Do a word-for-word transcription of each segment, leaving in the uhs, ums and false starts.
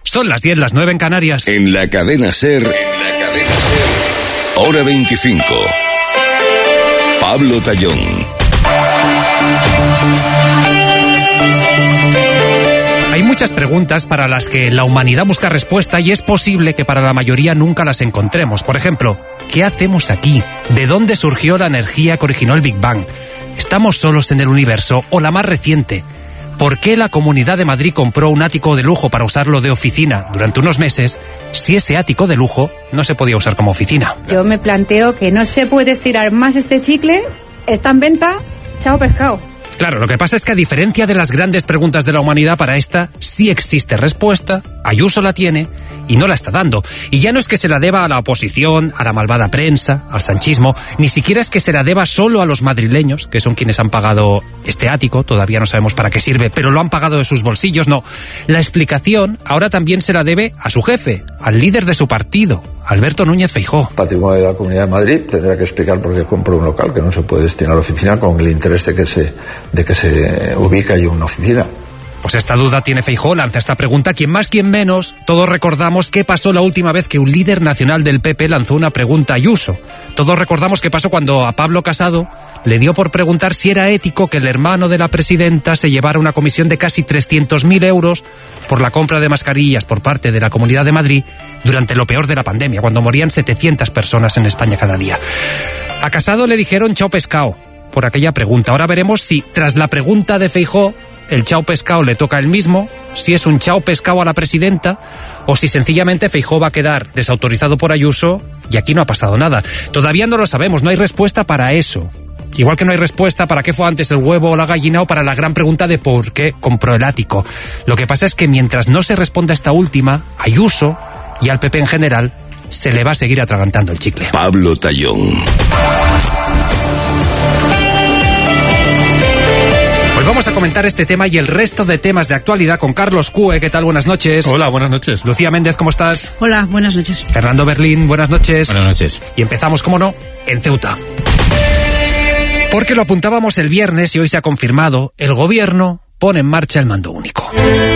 Son las diez, las nueve en Canarias. En la cadena SER, en la cadena SER, hora veinticinco. Pablo Tallón. Hay muchas preguntas para las que la humanidad busca respuesta y es posible que para la mayoría nunca las encontremos. Por ejemplo, ¿qué hacemos aquí? ¿De dónde surgió la energía que originó el Big Bang? ¿Estamos solos en el universo? O la más reciente, ¿por qué la Comunidad de Madrid compró un ático de lujo para usarlo de oficina durante unos meses si ese ático de lujo no se podía usar como oficina? Yo me planteo que no se puede estirar más este chicle, está en venta, chao pescado. Claro, lo que pasa es que a diferencia de las grandes preguntas de la humanidad, para esta sí existe respuesta, Ayuso la tiene y no la está dando. Y ya no es que se la deba a la oposición, a la malvada prensa, al sanchismo, ni siquiera es que se la deba solo a los madrileños, que son quienes han pagado este ático, todavía no sabemos para qué sirve, pero lo han pagado de sus bolsillos, no. La explicación ahora también se la debe a su jefe, al líder de su partido, Alberto Núñez Feijóo. Patrimonio de la Comunidad de Madrid tendrá que explicar por qué compró un local que no se puede destinar a la oficina con el interés de que se, de que se ubique allí una oficina. Pues esta duda tiene Feijóo, lanza esta pregunta, quien más, quien menos. Todos recordamos qué pasó la última vez que un líder nacional del P P lanzó una pregunta a Ayuso. Todos recordamos qué pasó cuando a Pablo Casado le dio por preguntar si era ético que el hermano de la presidenta se llevara una comisión de casi trescientos mil euros por la compra de mascarillas por parte de la Comunidad de Madrid durante lo peor de la pandemia, cuando morían setecientas personas en España cada día. A Casado le dijeron chao pescado por aquella pregunta. Ahora veremos si, tras la pregunta de Feijóo, el chao pescado le toca el mismo, si es un chao pescado a la presidenta, o si sencillamente Feijóo va a quedar desautorizado por Ayuso y aquí no ha pasado nada. Todavía no lo sabemos, no hay respuesta para eso. Igual que no hay respuesta para qué fue antes el huevo o la gallina, o para la gran pregunta de por qué compró el ático. Lo que pasa es que mientras no se responda esta última, Ayuso y al P P en general se le va a seguir atragantando el chicle. Pablo Tallón. Pues vamos a comentar este tema y el resto de temas de actualidad con Carlos Cue. ¿Qué tal? Buenas noches. Hola, buenas noches. Lucía Méndez, ¿cómo estás? Hola, buenas noches. Fernando Berlín, buenas noches. Buenas noches. Y empezamos, como no, en Ceuta. Porque lo apuntábamos el viernes y hoy se ha confirmado, el gobierno pone en marcha el mando único.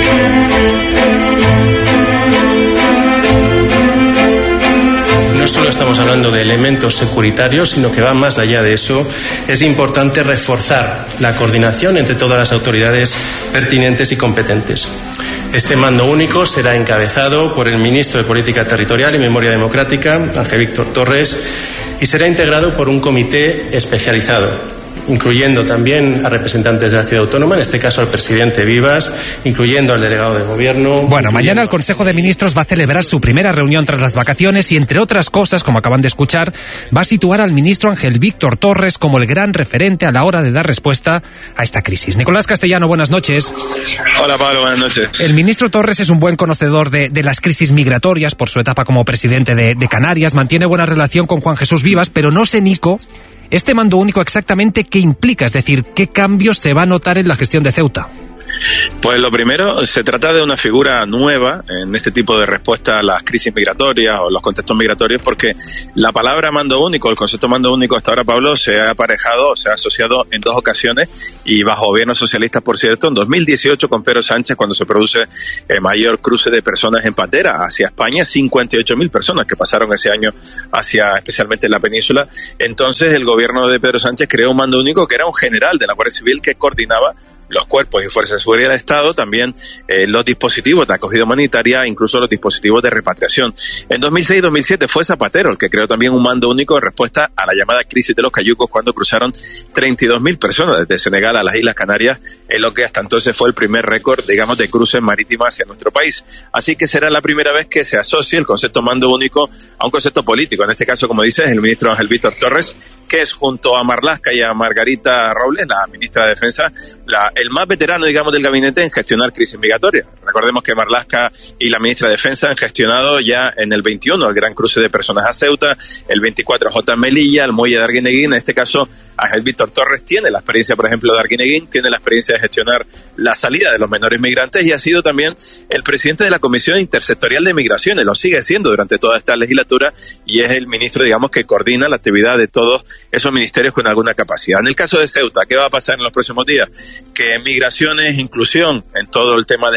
No solo estamos hablando de elementos securitarios, sino que va más allá de eso. Es importante reforzar la coordinación entre todas las autoridades pertinentes y competentes. Este mando único será encabezado por el ministro de Política Territorial y Memoria Democrática, Ángel Víctor Torres, y será integrado por un comité especializado, incluyendo también a representantes de la ciudad autónoma, en este caso al presidente Vivas, incluyendo al delegado de gobierno. Bueno, mañana el Consejo de Ministros va a celebrar su primera reunión tras las vacaciones y, entre otras cosas, como acaban de escuchar, va a situar al ministro Ángel Víctor Torres como el gran referente a la hora de dar respuesta a esta crisis. Nicolás Castellano, buenas noches. Hola Pablo, buenas noches. El ministro Torres es un buen conocedor de, de las crisis migratorias por su etapa como presidente de, de Canarias, mantiene buena relación con Juan Jesús Vivas, pero no sé, Nico, este mando único exactamente qué implica, es decir, qué cambios se va a notar en la gestión de Ceuta. Pues lo primero, se trata de una figura nueva en este tipo de respuesta a las crisis migratorias o los contextos migratorios, porque la palabra mando único, el concepto mando único hasta ahora, Pablo, se ha aparejado, se ha asociado en dos ocasiones y bajo gobiernos socialistas, por cierto, en dos mil dieciocho con Pedro Sánchez, cuando se produce el mayor cruce de personas en patera hacia España, cincuenta y ocho mil personas que pasaron ese año hacia, especialmente en la península. Entonces el gobierno de Pedro Sánchez creó un mando único que era un general de la Guardia Civil que coordinaba los cuerpos y fuerzas de seguridad del Estado, también eh, los dispositivos de acogida humanitaria, incluso los dispositivos de repatriación. En dos mil seis y dos mil siete fue Zapatero el que creó también un mando único en respuesta a la llamada crisis de los cayucos, cuando cruzaron treinta y dos mil personas desde Senegal a las Islas Canarias, en lo que hasta entonces fue el primer récord, digamos, de cruces marítimos hacia nuestro país. Así que será la primera vez que se asocie el concepto mando único a un concepto político. En este caso, como dices, el ministro Ángel Víctor Torres, que es junto a Marlaska y a Margarita Robles, la ministra de Defensa, la el más veterano, digamos, del gabinete en gestionar crisis migratorias. Recordemos que Marlaska y la ministra de Defensa han gestionado ya en el veintiuno el gran cruce de personas a Ceuta, el veinticuatro J. Melilla, el muelle de Arguineguín. En este caso, Ángel Víctor Torres tiene la experiencia, por ejemplo, de Arguineguín, tiene la experiencia de gestionar la salida de los menores migrantes y ha sido también el presidente de la Comisión Intersectorial de Migraciones, lo sigue siendo durante toda esta legislatura y es el ministro, digamos, que coordina la actividad de todos esos ministerios con alguna capacidad. En el caso de Ceuta, ¿qué va a pasar en los próximos días? Que migraciones, inclusión en todo el tema de la acogida,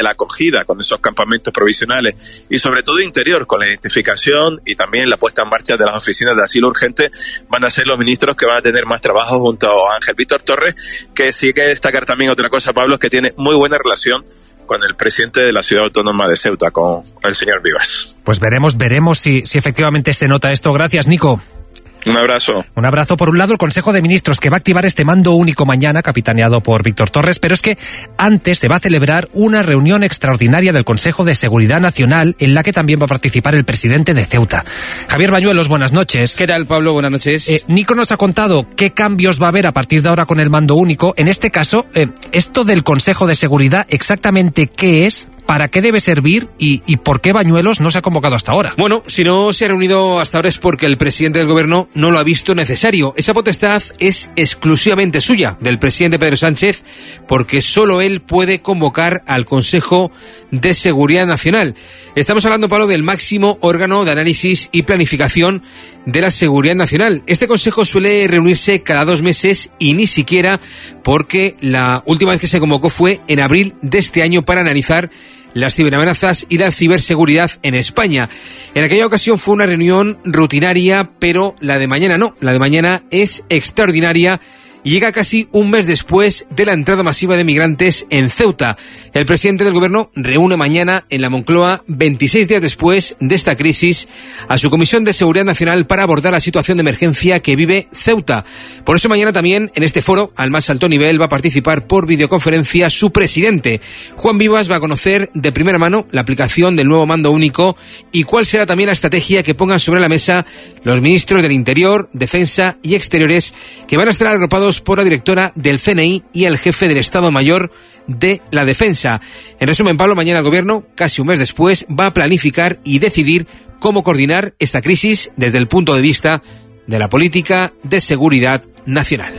acogida con esos campamentos provisionales y sobre todo interior, con la identificación y también la puesta en marcha de las oficinas de asilo urgente, van a ser los ministros que van a tener más trabajo junto a Ángel Víctor Torres, que sí hay que destacar también otra cosa, Pablo, es que tiene muy buena relación con el presidente de la ciudad autónoma de Ceuta, con el señor Vivas. Pues veremos, veremos si, si efectivamente se nota esto. Gracias, Nico. Un abrazo. Un abrazo. Por un lado, el Consejo de Ministros, que va a activar este mando único mañana, capitaneado por Víctor Torres, pero es que antes se va a celebrar una reunión extraordinaria del Consejo de Seguridad Nacional, en la que también va a participar el presidente de Ceuta. Javier Bañuelos, buenas noches. ¿Qué tal, Pablo? Buenas noches. Eh, Nico nos ha contado qué cambios va a haber a partir de ahora con el mando único. En este caso, eh, esto del Consejo de Seguridad, ¿exactamente qué es? ¿Para qué debe servir y, y por qué Bañuelos no se ha convocado hasta ahora? Bueno, si no se ha reunido hasta ahora es porque el presidente del gobierno no lo ha visto necesario. Esa potestad es exclusivamente suya, del presidente Pedro Sánchez, porque solo él puede convocar al Consejo de Seguridad Nacional. Estamos hablando, Pablo, del máximo órgano de análisis y planificación de la seguridad nacional. Este consejo suele reunirse cada dos meses y ni siquiera, porque la última vez que se convocó fue en abril de este año para analizar las ciberamenazas y la ciberseguridad en España. En aquella ocasión fue una reunión rutinaria, pero la de mañana no. La de mañana es extraordinaria y llega casi un mes después de la entrada masiva de migrantes en Ceuta. El presidente del gobierno reúne mañana en la Moncloa, veintiséis días después de esta crisis, a su Comisión de Seguridad Nacional para abordar la situación de emergencia que vive Ceuta. Por eso mañana también, en este foro, al más alto nivel, va a participar por videoconferencia su presidente. Juan Vivas va a conocer de primera mano la aplicación del nuevo mando único y cuál será también la estrategia que pongan sobre la mesa los ministros del Interior, Defensa y Exteriores, que van a estar agrupados por la directora del C N I y el jefe del Estado Mayor de la Defensa. En resumen, Pablo, mañana el gobierno, casi un mes después, va a planificar y decidir cómo coordinar esta crisis desde el punto de vista de la política de seguridad nacional.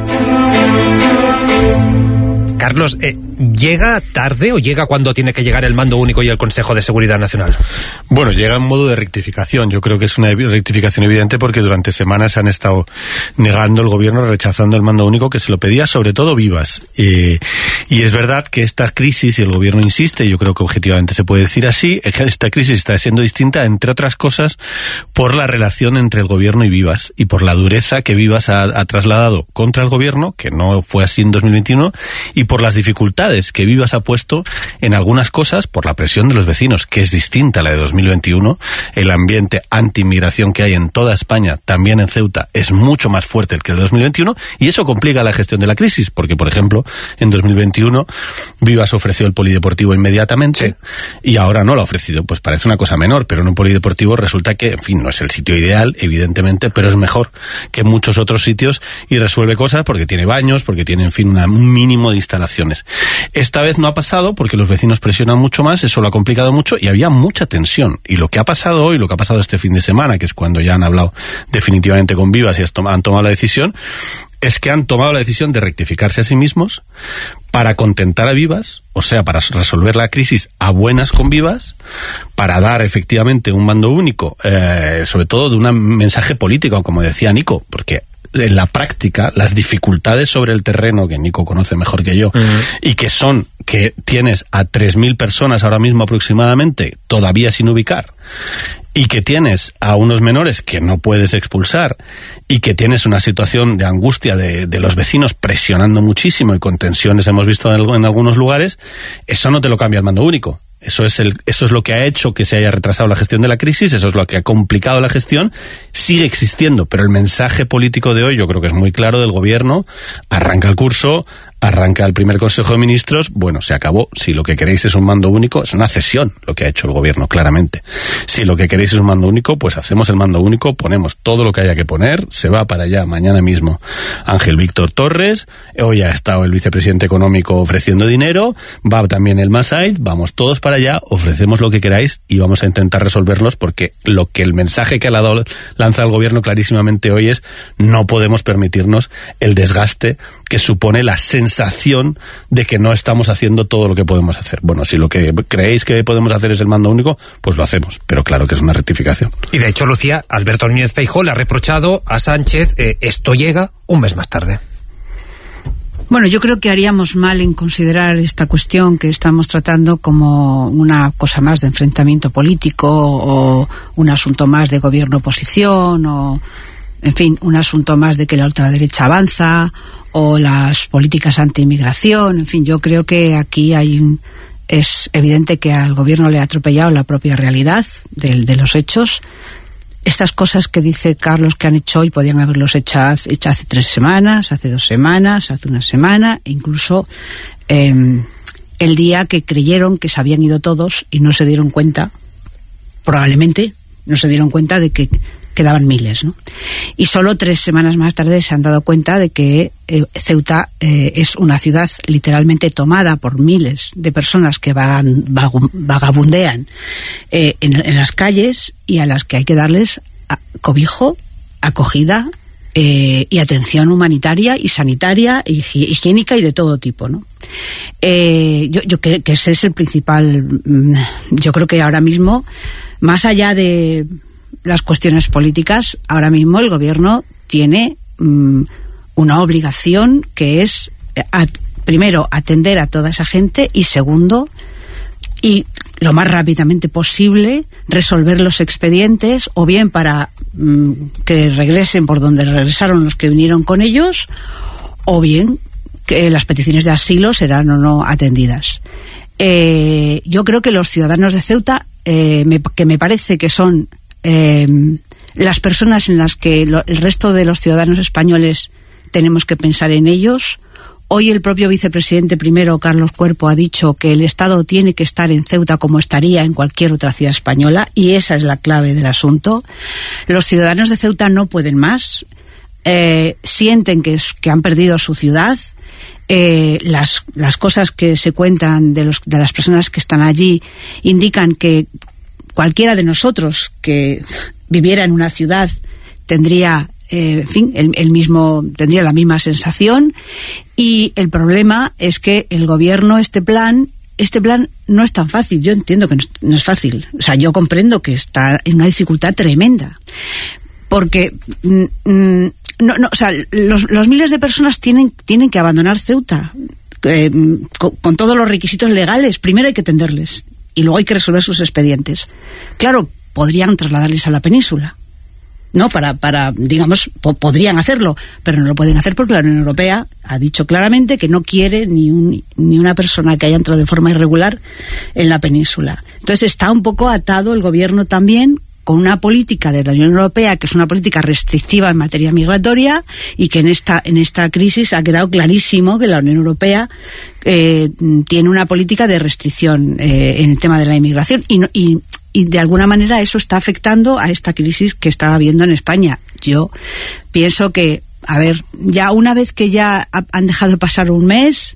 Carlos, eh, ¿llega tarde o llega cuando tiene que llegar el mando único y el Consejo de Seguridad Nacional? Bueno, llega en modo de rectificación. Yo creo que es una rectificación evidente porque durante semanas se han estado negando el gobierno, rechazando el mando único que se lo pedía sobre todo Vivas. Eh, y es verdad que esta crisis, y el gobierno insiste, yo creo que objetivamente se puede decir así, es que esta crisis está siendo distinta, entre otras cosas, por la relación entre el gobierno y Vivas y por la dureza que Vivas ha, ha trasladado contra el gobierno, que no fue así en dos mil veintiuno, y por las dificultades que Vivas ha puesto en algunas cosas por la presión de los vecinos, que es distinta a la de dos mil veintiuno. El ambiente anti-inmigración que hay en toda España, también en Ceuta, es mucho más fuerte que el de dos mil veintiuno, y eso complica la gestión de la crisis, porque, por ejemplo, en dos mil veintiuno Vivas ofreció el polideportivo inmediatamente, sí, y ahora no lo ha ofrecido. Pues parece una cosa menor, pero en un polideportivo resulta que, en fin, no es el sitio ideal, evidentemente, pero es mejor que muchos otros sitios y resuelve cosas porque tiene baños, porque tiene, en fin, una, un mínimo de instalaciones. Esta vez no ha pasado porque los vecinos presionan mucho más, eso lo ha complicado mucho y había mucha tensión. Y lo que ha pasado hoy, lo que ha pasado este fin de semana, que es cuando ya han hablado definitivamente con Vivas y han tomado la decisión, es que han tomado la decisión de rectificarse a sí mismos para contentar a Vivas, o sea, para resolver la crisis a buenas con Vivas, para dar efectivamente un mando único, eh, sobre todo de un mensaje político, como decía Nico, porque en la práctica, las dificultades sobre el terreno, que Nico conoce mejor que yo, uh-huh, y que son que tienes a tres mil personas ahora mismo aproximadamente todavía sin ubicar, y que tienes a unos menores que no puedes expulsar, y que tienes una situación de angustia de, de los vecinos presionando muchísimo y con tensiones hemos visto en, en algunos lugares, eso no te lo cambia el mando único. Eso es el, eso es lo que ha hecho que se haya retrasado la gestión de la crisis, eso es lo que ha complicado la gestión, sigue existiendo, pero el mensaje político de hoy yo creo que es muy claro del gobierno, arranca el curso, arranca el primer Consejo de Ministros, bueno, se acabó. Si lo que queréis es un mando único, es una cesión lo que ha hecho el gobierno, claramente. Si lo que queréis es un mando único, pues hacemos el mando único, ponemos todo lo que haya que poner, se va para allá mañana mismo Ángel Víctor Torres, hoy ha estado el vicepresidente económico ofreciendo dinero, va también el Masaid, vamos todos para allá, ofrecemos lo que queráis y vamos a intentar resolverlos, porque lo que el mensaje que ha dado, lanza el gobierno clarísimamente hoy es: no podemos permitirnos el desgaste que supone la sensación sensación de que no estamos haciendo todo lo que podemos hacer. Bueno, si lo que creéis que podemos hacer es el mando único, pues lo hacemos, pero claro que es una rectificación. Y de hecho, Lucía, Alberto Núñez Feijóo le ha reprochado a Sánchez, eh, esto llega un mes más tarde. Bueno, yo creo que haríamos mal en considerar esta cuestión que estamos tratando como una cosa más de enfrentamiento político o un asunto más de gobierno-oposición o, en fin, un asunto más de que la ultraderecha avanza o las políticas anti-inmigración. En fin, yo creo que aquí hay un, es evidente que al gobierno le ha atropellado la propia realidad de, de los hechos. Estas cosas que dice Carlos que han hecho hoy podían haberlos hecho hace, hecho hace tres semanas, hace dos semanas, hace una semana, e incluso eh, el día que creyeron que se habían ido todos y no se dieron cuenta, probablemente no se dieron cuenta de que quedaban miles, ¿no? Y solo tres semanas más tarde se han dado cuenta de que eh, Ceuta eh, es una ciudad literalmente tomada por miles de personas que vagan, vag, vagabundean eh, en, en las calles y a las que hay que darles a, cobijo, acogida eh, y atención humanitaria y sanitaria, y higiénica y de todo tipo, ¿no? Eh, yo, yo creo que ese es el principal. Yo creo que ahora mismo, más allá de las cuestiones políticas, ahora mismo el gobierno tiene um, una obligación que es, a, primero, atender a toda esa gente y segundo, y lo más rápidamente posible, resolver los expedientes o bien para um, que regresen por donde regresaron los que vinieron con ellos o bien que las peticiones de asilo serán o no atendidas. Eh, yo creo que los ciudadanos de Ceuta, eh, me, que me parece que son Eh, las personas en las que lo, el resto de los ciudadanos españoles tenemos que pensar en ellos. Hoy el propio vicepresidente primero, Carlos Cuerpo, ha dicho que el Estado tiene que estar en Ceuta como estaría en cualquier otra ciudad española, y esa es la clave del asunto. Los ciudadanos de Ceuta no pueden más, eh, sienten que, es, que han perdido su ciudad. Eh, las, las cosas que se cuentan de, los, de las personas que están allí indican que cualquiera de nosotros que viviera en una ciudad tendría, eh, en fin, el, el mismo, tendría la misma sensación, y el problema es que el gobierno, este plan, este plan no es tan fácil. Yo entiendo que no es, no es fácil. O sea, yo comprendo que está en una dificultad tremenda, porque mm, no, no, o sea, los, los miles de personas tienen, tienen que abandonar Ceuta eh, con, con todos los requisitos legales. Primero hay que atenderles y luego hay que resolver sus expedientes. Claro, podrían trasladarles a la península, ¿no? Para, para digamos, po podrían hacerlo, pero no lo pueden hacer porque la Unión Europea ha dicho claramente que no quiere ni, un, ni una persona que haya entrado de forma irregular en la península. Entonces está un poco atado el gobierno también con una política de la Unión Europea que es una política restrictiva en materia migratoria, y que en esta en esta crisis ha quedado clarísimo que la Unión Europea eh, tiene una política de restricción eh, en el tema de la inmigración, y, no, y, y de alguna manera eso está afectando a esta crisis que está habiendo en España. Yo pienso que, a ver, ya una vez que ya ha, han dejado pasar un mes,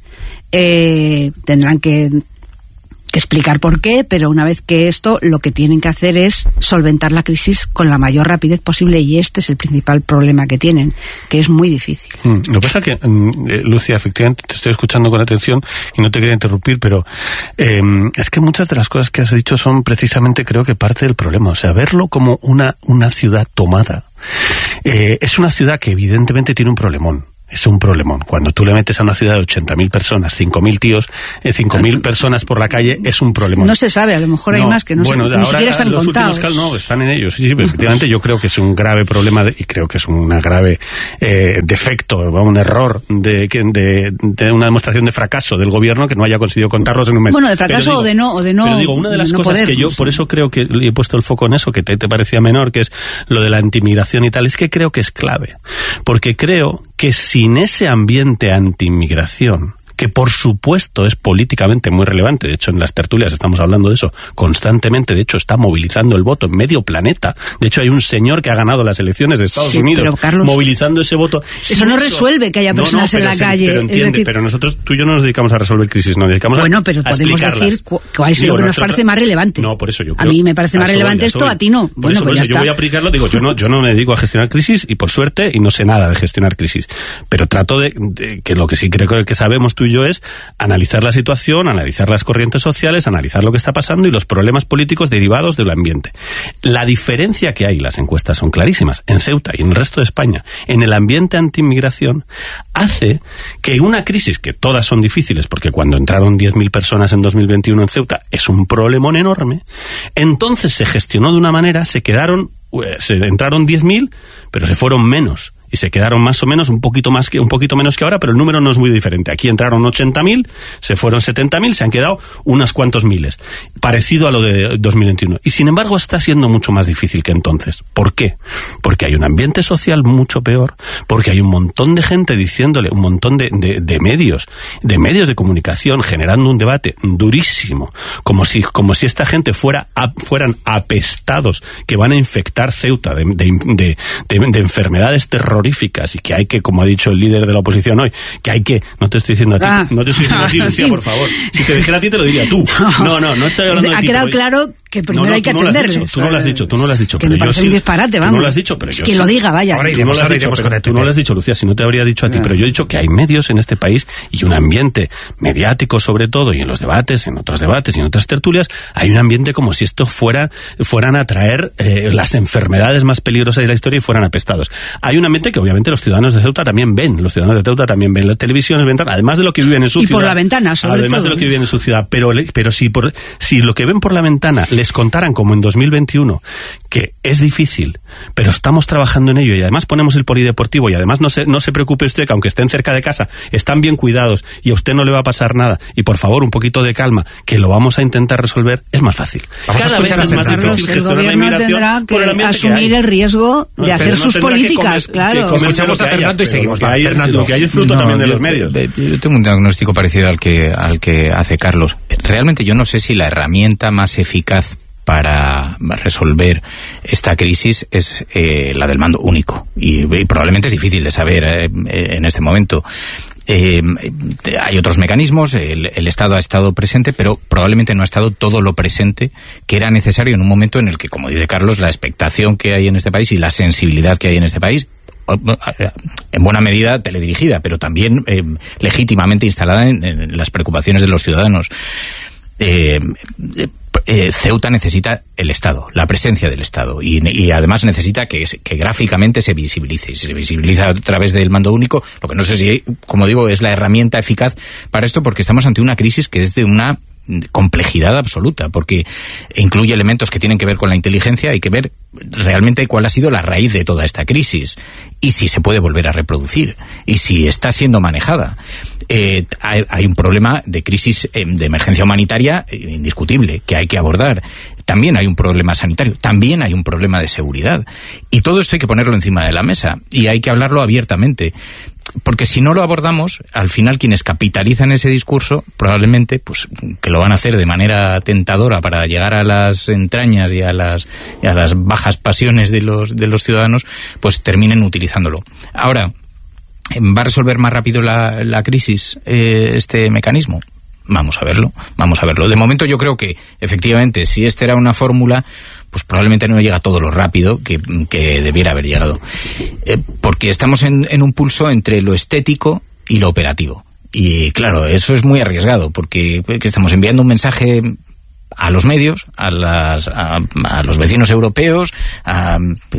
eh, tendrán que que explicar por qué, pero una vez que esto, lo que tienen que hacer es solventar la crisis con la mayor rapidez posible, y este es el principal problema que tienen, que es muy difícil. Mm, lo que pasa es que, eh, Lucia, efectivamente te estoy escuchando con atención y no te quería interrumpir, pero eh, es que muchas de las cosas que has dicho son precisamente, creo que parte del problema. O sea, verlo como una, una ciudad tomada. Eh, es una ciudad que evidentemente tiene un problemón. Es un problemón. Cuando tú le metes a una ciudad de ochenta mil personas, cinco mil tíos, eh, cinco mil personas por la calle, es un problemón. No se sabe, a lo mejor no, hay más que no bueno, se, ni siquiera están los contados. Últimos, no, están en ellos. Sí, sí, pero efectivamente yo creo que es un grave problema de, y creo que es una grave eh, defecto, un error de, de, de una demostración de fracaso del gobierno que no haya conseguido contarlos en un mes. Bueno, de fracaso digo, o de no, o de no. Pero digo, una de las no cosas poder, que yo, por eso creo que he puesto el foco en eso, que te, te parecía menor, que es lo de la antimigración y tal, es que creo que es clave. Porque creo que sin ese ambiente anti-inmigración, que por supuesto es políticamente muy relevante, de hecho en las tertulias estamos hablando de eso constantemente, de hecho está movilizando el voto en medio planeta, de hecho hay un señor que ha ganado las elecciones de Estados sí, Unidos pero, Carlos, movilizando ese voto. Eso no eso, resuelve que haya personas no, no, en la se, calle. Pero entiende, decir, pero nosotros, tú y yo no nos dedicamos a resolver crisis, nos dedicamos bueno, a Bueno, pero a podemos decir cu cuál es Digo, lo que nos parece más relevante. No, por eso yo creo, a mí me parece más relevante esto, a ti no. Por bueno, eso, pues por ya eso está. Yo voy a aplicarlo, digo, yo no, yo no me dedico a gestionar crisis y por suerte, y no sé nada de gestionar crisis, pero trato de, de que lo que sí creo que sabemos tú tuyo es analizar la situación, analizar las corrientes sociales, analizar lo que está pasando y los problemas políticos derivados del ambiente. La diferencia que hay, las encuestas son clarísimas, en Ceuta y en el resto de España, en el ambiente anti-inmigración, hace que una crisis, que todas son difíciles, porque cuando entraron diez mil personas en dos mil veintiuno en Ceuta es un problemón enorme, entonces se gestionó de una manera, se quedaron, se entraron diez mil, pero se fueron menos. Y se quedaron más o menos, un poquito más que un poquito menos que ahora, pero el número no es muy diferente. Aquí entraron ochenta mil, se fueron setenta mil, se han quedado unos cuantos miles. Parecido a lo de dos mil veintiuno. Y sin embargo está siendo mucho más difícil que entonces. ¿Por qué? Porque hay un ambiente social mucho peor, porque hay un montón de gente diciéndole, un montón de, de, de medios, de medios de comunicación generando un debate durísimo, como si, como si esta gente fuera a, fueran apestados, que van a infectar Ceuta de, de, de, de, de enfermedades terroríficas, y que hay que, como ha dicho el líder de la oposición hoy, que hay que, no te estoy diciendo a ti, ah. no te estoy diciendo a ti, Lucía, por favor, si te dijera a ti te lo diría tú, no, no, no estoy hablando de ti. Ha quedado claro que primero no, no, hay que atenderles. Tú no lo has dicho, tú no lo has dicho. Que me parece un disparate, vamos. Tú no lo has dicho, pero yo que lo diga, vaya. Ahora iremos, ahora iremos con el Tú no lo has dicho, Lucía, si no te habría dicho a ti, pero yo he dicho que hay medios en este país y un ambiente mediático sobre todo, y en los debates, en otros debates y en otras tertulias, hay un ambiente como si esto fuera, fueran a traer eh, las enfermedades más peligrosas de la historia y fueran apestados. Hay un ambiente que obviamente los ciudadanos de Ceuta también ven, los ciudadanos de Ceuta también ven las televisiones, ven, además de lo que viven en su y ciudad. Y por la ventana, sobre Además todo. de lo que viven en su ciudad, pero, pero si, por, si lo que ven por la ventana les contaran como en dos mil veintiuno, que es difícil, pero estamos trabajando en ello y además ponemos el polideportivo y además no se, no se preocupe usted que aunque estén cerca de casa, están bien cuidados y a usted no le va a pasar nada y por favor un poquito de calma, que lo vamos a intentar resolver, es más fácil. Vamos Cada a escuchar vez es más Carlos, difícil el gestionar la gobierno inmigración tendrá que asumir que el riesgo de no, hacer no sus políticas, comer, claro. Escuchamos a Fernando y seguimos. Lo que, hay, Fernando. lo que hay es fruto no, también de yo, los medios. Yo tengo un diagnóstico parecido al que, al que hace Carlos. Realmente yo no sé si la herramienta más eficaz para resolver esta crisis es eh, la del mando único. Y, y probablemente es difícil de saber eh, en este momento. Eh, hay otros mecanismos, el, el Estado ha estado presente, pero probablemente no ha estado todo lo presente que era necesario en un momento en el que, como dice Carlos, la expectación que hay en este país y la sensibilidad que hay en este país, en buena medida teledirigida, pero también eh, legítimamente instalada en, en las preocupaciones de los ciudadanos. Eh, eh, Ceuta necesita el Estado, la presencia del Estado, y, y además necesita que, que gráficamente se visibilice, y se visibiliza a través del mando único, lo que no sé si, como digo, es la herramienta eficaz para esto, porque estamos ante una crisis que es de una complejidad absoluta, porque incluye elementos que tienen que ver con la inteligencia. Hay que ver realmente cuál ha sido la raíz de toda esta crisis y si se puede volver a reproducir y si está siendo manejada. Eh, hay, hay un problema de crisis, eh, de emergencia humanitaria eh, indiscutible que hay que abordar. También hay un problema sanitario, también hay un problema de seguridad, y todo esto hay que ponerlo encima de la mesa y hay que hablarlo abiertamente. Porque si no lo abordamos, al final quienes capitalizan ese discurso, probablemente, pues, que lo van a hacer de manera tentadora para llegar a las entrañas y a las, y a las bajas pasiones de los, de los ciudadanos, pues terminen utilizándolo. Ahora, ¿va a resolver más rápido la, la crisis eh, este mecanismo? Vamos a verlo, vamos a verlo. De momento yo creo que, efectivamente, si esta era una fórmula, pues probablemente no llega todo lo rápido que, que debiera haber llegado. Eh, porque estamos en, en un pulso entre lo estético y lo operativo. Y claro, eso es muy arriesgado, porque que estamos enviando un mensaje a los medios, a, las, a, a los vecinos europeos, a,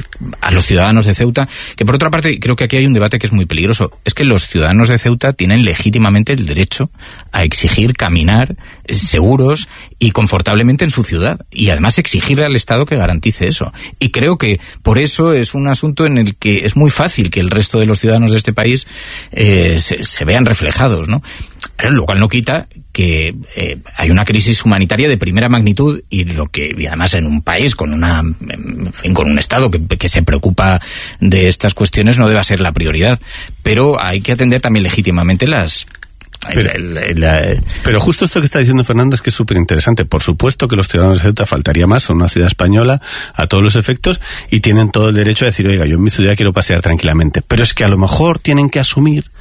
a los ciudadanos de Ceuta, que por otra parte creo que aquí hay un debate que es muy peligroso. Es que los ciudadanos de Ceuta tienen legítimamente el derecho a exigir caminar seguros y confortablemente en su ciudad, y además exigirle al Estado que garantice eso. Y creo que por eso es un asunto en el que es muy fácil que el resto de los ciudadanos de este país eh, se, se vean reflejados, ¿no? Lo cual no quita que eh, hay una crisis humanitaria de primera magnitud, y lo que y además en un país con una en fin, con un Estado que, que se preocupa de estas cuestiones no debe ser la prioridad, pero hay que atender también legítimamente las Pero, el, el, el, pero justo esto que está diciendo Fernando es que es súper interesante. Por supuesto que los ciudadanos de Ceuta, faltaría más, son una ciudad española a todos los efectos y tienen todo el derecho a decir, oiga, yo en mi ciudad quiero pasear tranquilamente. Pero es que a lo mejor tienen que asumir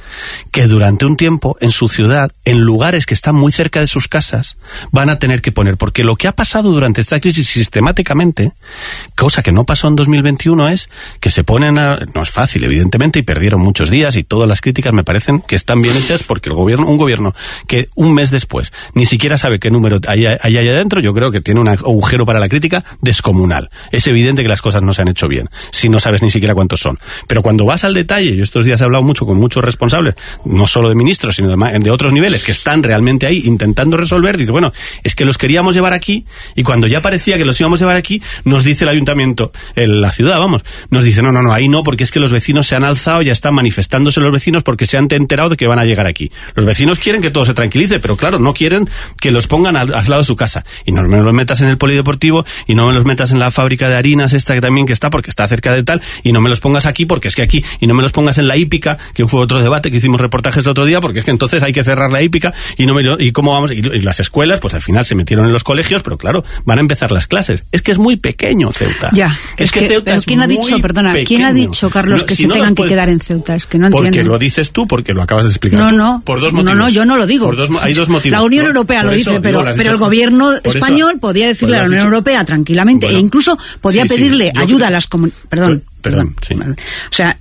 que durante un tiempo en su ciudad, en lugares que están muy cerca de sus casas, van a tener que poner, porque lo que ha pasado durante esta crisis sistemáticamente, cosa que no pasó en dos mil veintiuno, es que se ponen a... No es fácil, evidentemente, y perdieron muchos días, y todas las críticas me parecen que están bien hechas, porque el gobierno, un gobierno que un mes después ni siquiera sabe qué número hay ahí adentro, yo creo que tiene un agujero para la crítica descomunal. Es evidente que las cosas no se han hecho bien, si no sabes ni siquiera cuántos son. Pero cuando vas al detalle, yo estos días he hablado mucho con muchos responsables, no solo de ministros, sino de, de otros niveles, que están realmente ahí intentando resolver, dice, bueno, es que los queríamos llevar aquí, y cuando ya parecía que los íbamos a llevar aquí, nos dice el ayuntamiento, el, la ciudad, vamos, nos dice, no, no, no, ahí no, porque es que los vecinos se han alzado, ya están manifestándose los vecinos porque se han enterado de que van a llegar aquí. Los vecinos quieren que todo se tranquilice, pero claro, no quieren que los pongan al, al lado de su casa. Y no me los metas en el polideportivo, y no me los metas en la fábrica de harinas esta que también que está, porque está cerca de tal, y no me los pongas aquí, porque es que aquí, y no me los pongas en la hípica, que fue otro debate que hicimos reportajes el otro día, porque es que entonces hay que cerrar la hípica, y no me lo, y cómo vamos, y, y las escuelas, pues al final se metieron en los colegios, pero claro, van a empezar las clases. Es que es muy pequeño Ceuta. Ya, es, es que, que Ceuta pero es ¿quién ha dicho, perdona, pequeño. ¿Quién ha dicho, Carlos, no, que si se no tengan puede... que quedar en Ceuta? Es que no entiendo. Porque lo dices tú, porque lo acabas de explicar. No, no, por dos motivos. No, no, yo no lo digo. Por dos, hay dos motivos. La Unión ¿no? Europea por lo eso, dice, pero, digo, pero el gobierno por español eso, podía decirle a la Unión dicho. Europea tranquilamente, Bueno, e incluso podía sí, pedirle sí, ayuda creo... a las comunidades. Perdón. Perdón, sí. O sea,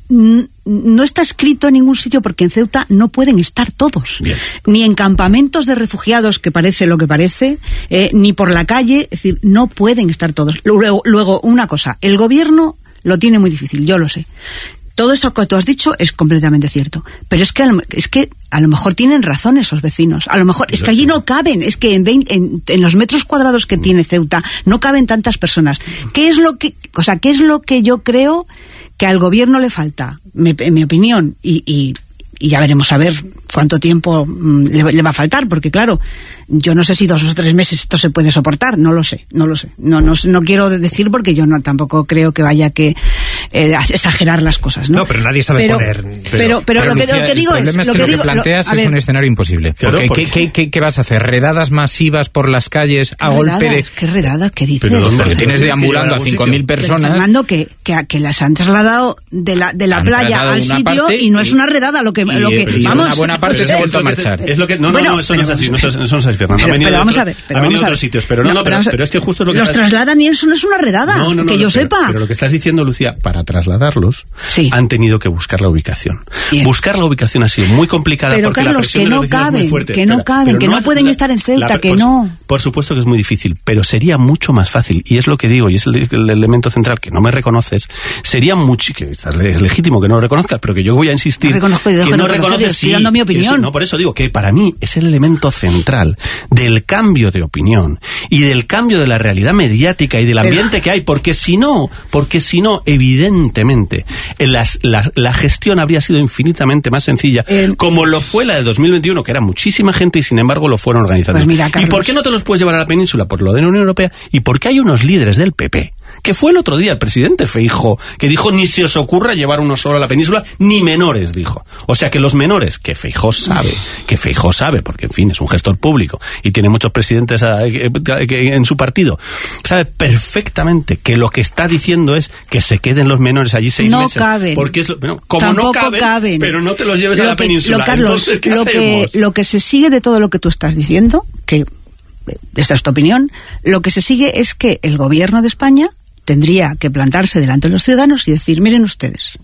no está escrito en ningún sitio porque en Ceuta no pueden estar todos. Bien. Ni en campamentos de refugiados, que parece lo que parece, eh, ni por la calle, es decir, no pueden estar todos. Luego, luego, una cosa, el gobierno lo tiene muy difícil, yo lo sé. Todo eso que tú has dicho es completamente cierto, pero es que, es que a lo mejor tienen razón esos vecinos, a lo mejor es que allí no caben, es que en, veinte, en, en los metros cuadrados que tiene Ceuta no caben tantas personas. ¿Qué es lo que, o sea, qué es lo que yo creo que al gobierno le falta? Me, en mi opinión, y, y, y ya veremos a ver cuánto tiempo mmm, le, le va a faltar, porque claro, yo no sé si dos o tres meses esto se puede soportar, no lo sé, no lo sé. No, no, no quiero decir porque yo no tampoco creo que vaya que eh, exagerar las cosas, ¿no? No, pero nadie sabe pero, poner. Pero, pero, pero, pero Lucía, lo, que, lo que digo el problema es, es que lo que, digo, planteas lo, es un escenario imposible. Claro, porque, porque... ¿qué, qué, ¿Qué vas a hacer? ¿Redadas masivas por las calles a redadas, golpe de...? ¿Qué redadas? ¿Qué dices? Pero ¿dónde? Porque tienes deambulando a cinco mil personas. Pero, Fernando, que, que, que las han trasladado de la, de la han playa al sitio y no es una redada lo que... Y, lo que y vamos, una buena parte se ha vuelto a marchar. Es lo que, no, bueno, no, no, eso pero, no es así, no es, eso no es así, Fernando. Pero, pero vamos a ver, pero ha venido vamos a otros ver. sitios, pero no, no, no pero, pero es que justo es lo que... Los estás... trasladan y eso no es una redada, no, no, no, que no, yo pero, sepa. Pero lo que estás diciendo, Lucía, para trasladarlos, sí. han tenido que buscar la ubicación. Bien. Buscar la ubicación ha sido muy complicada pero, porque Carlos, la presión que de no los vecinos caben, es muy fuerte. que no Espera, caben, que no, no pueden la, estar en Ceuta, la, que por, no. Por supuesto que es muy difícil, pero sería mucho más fácil, y es lo que digo, y es el, el elemento central que no me reconoces, sería mucho, que es legítimo que no lo reconozcas, pero que yo voy a insistir, no reconozco y dejo que no reconocer, reconoces, estoy sí, dando mi opinión. Eso, no, por eso digo que para mí es el elemento central del cambio de opinión y del cambio de la realidad mediática y del ambiente pero... que hay, porque si no, porque si no, evidentemente, las, la, la gestión habría sido infinitamente más sencilla, eh... como lo fue la de dos mil veintiuno, que era muchísima gente y sin embargo lo fueron organizando. Pues mira, ¿y por qué no te los puedes llevar a la península? Por lo de la Unión Europea y porque hay unos líderes del P P, que fue el otro día el presidente Feijóo, que dijo ni se os ocurra llevar uno solo a la península, ni menores, dijo. O sea que los menores, que Feijóo sabe, que Feijóo sabe, porque en fin, es un gestor público y tiene muchos presidentes a, que, que, en su partido, sabe perfectamente que lo que está diciendo es que se queden los menores allí seis no meses. Caben. Porque es, bueno, como Tampoco no caben, caben, pero no te los lleves lo a la que, península. Lo, Carlos, Entonces, ¿qué lo, que, lo que se sigue de todo lo que tú estás diciendo, que esta es tu opinión, lo que se sigue es que el gobierno de España tendría que plantarse delante de los ciudadanos y decir, miren ustedes,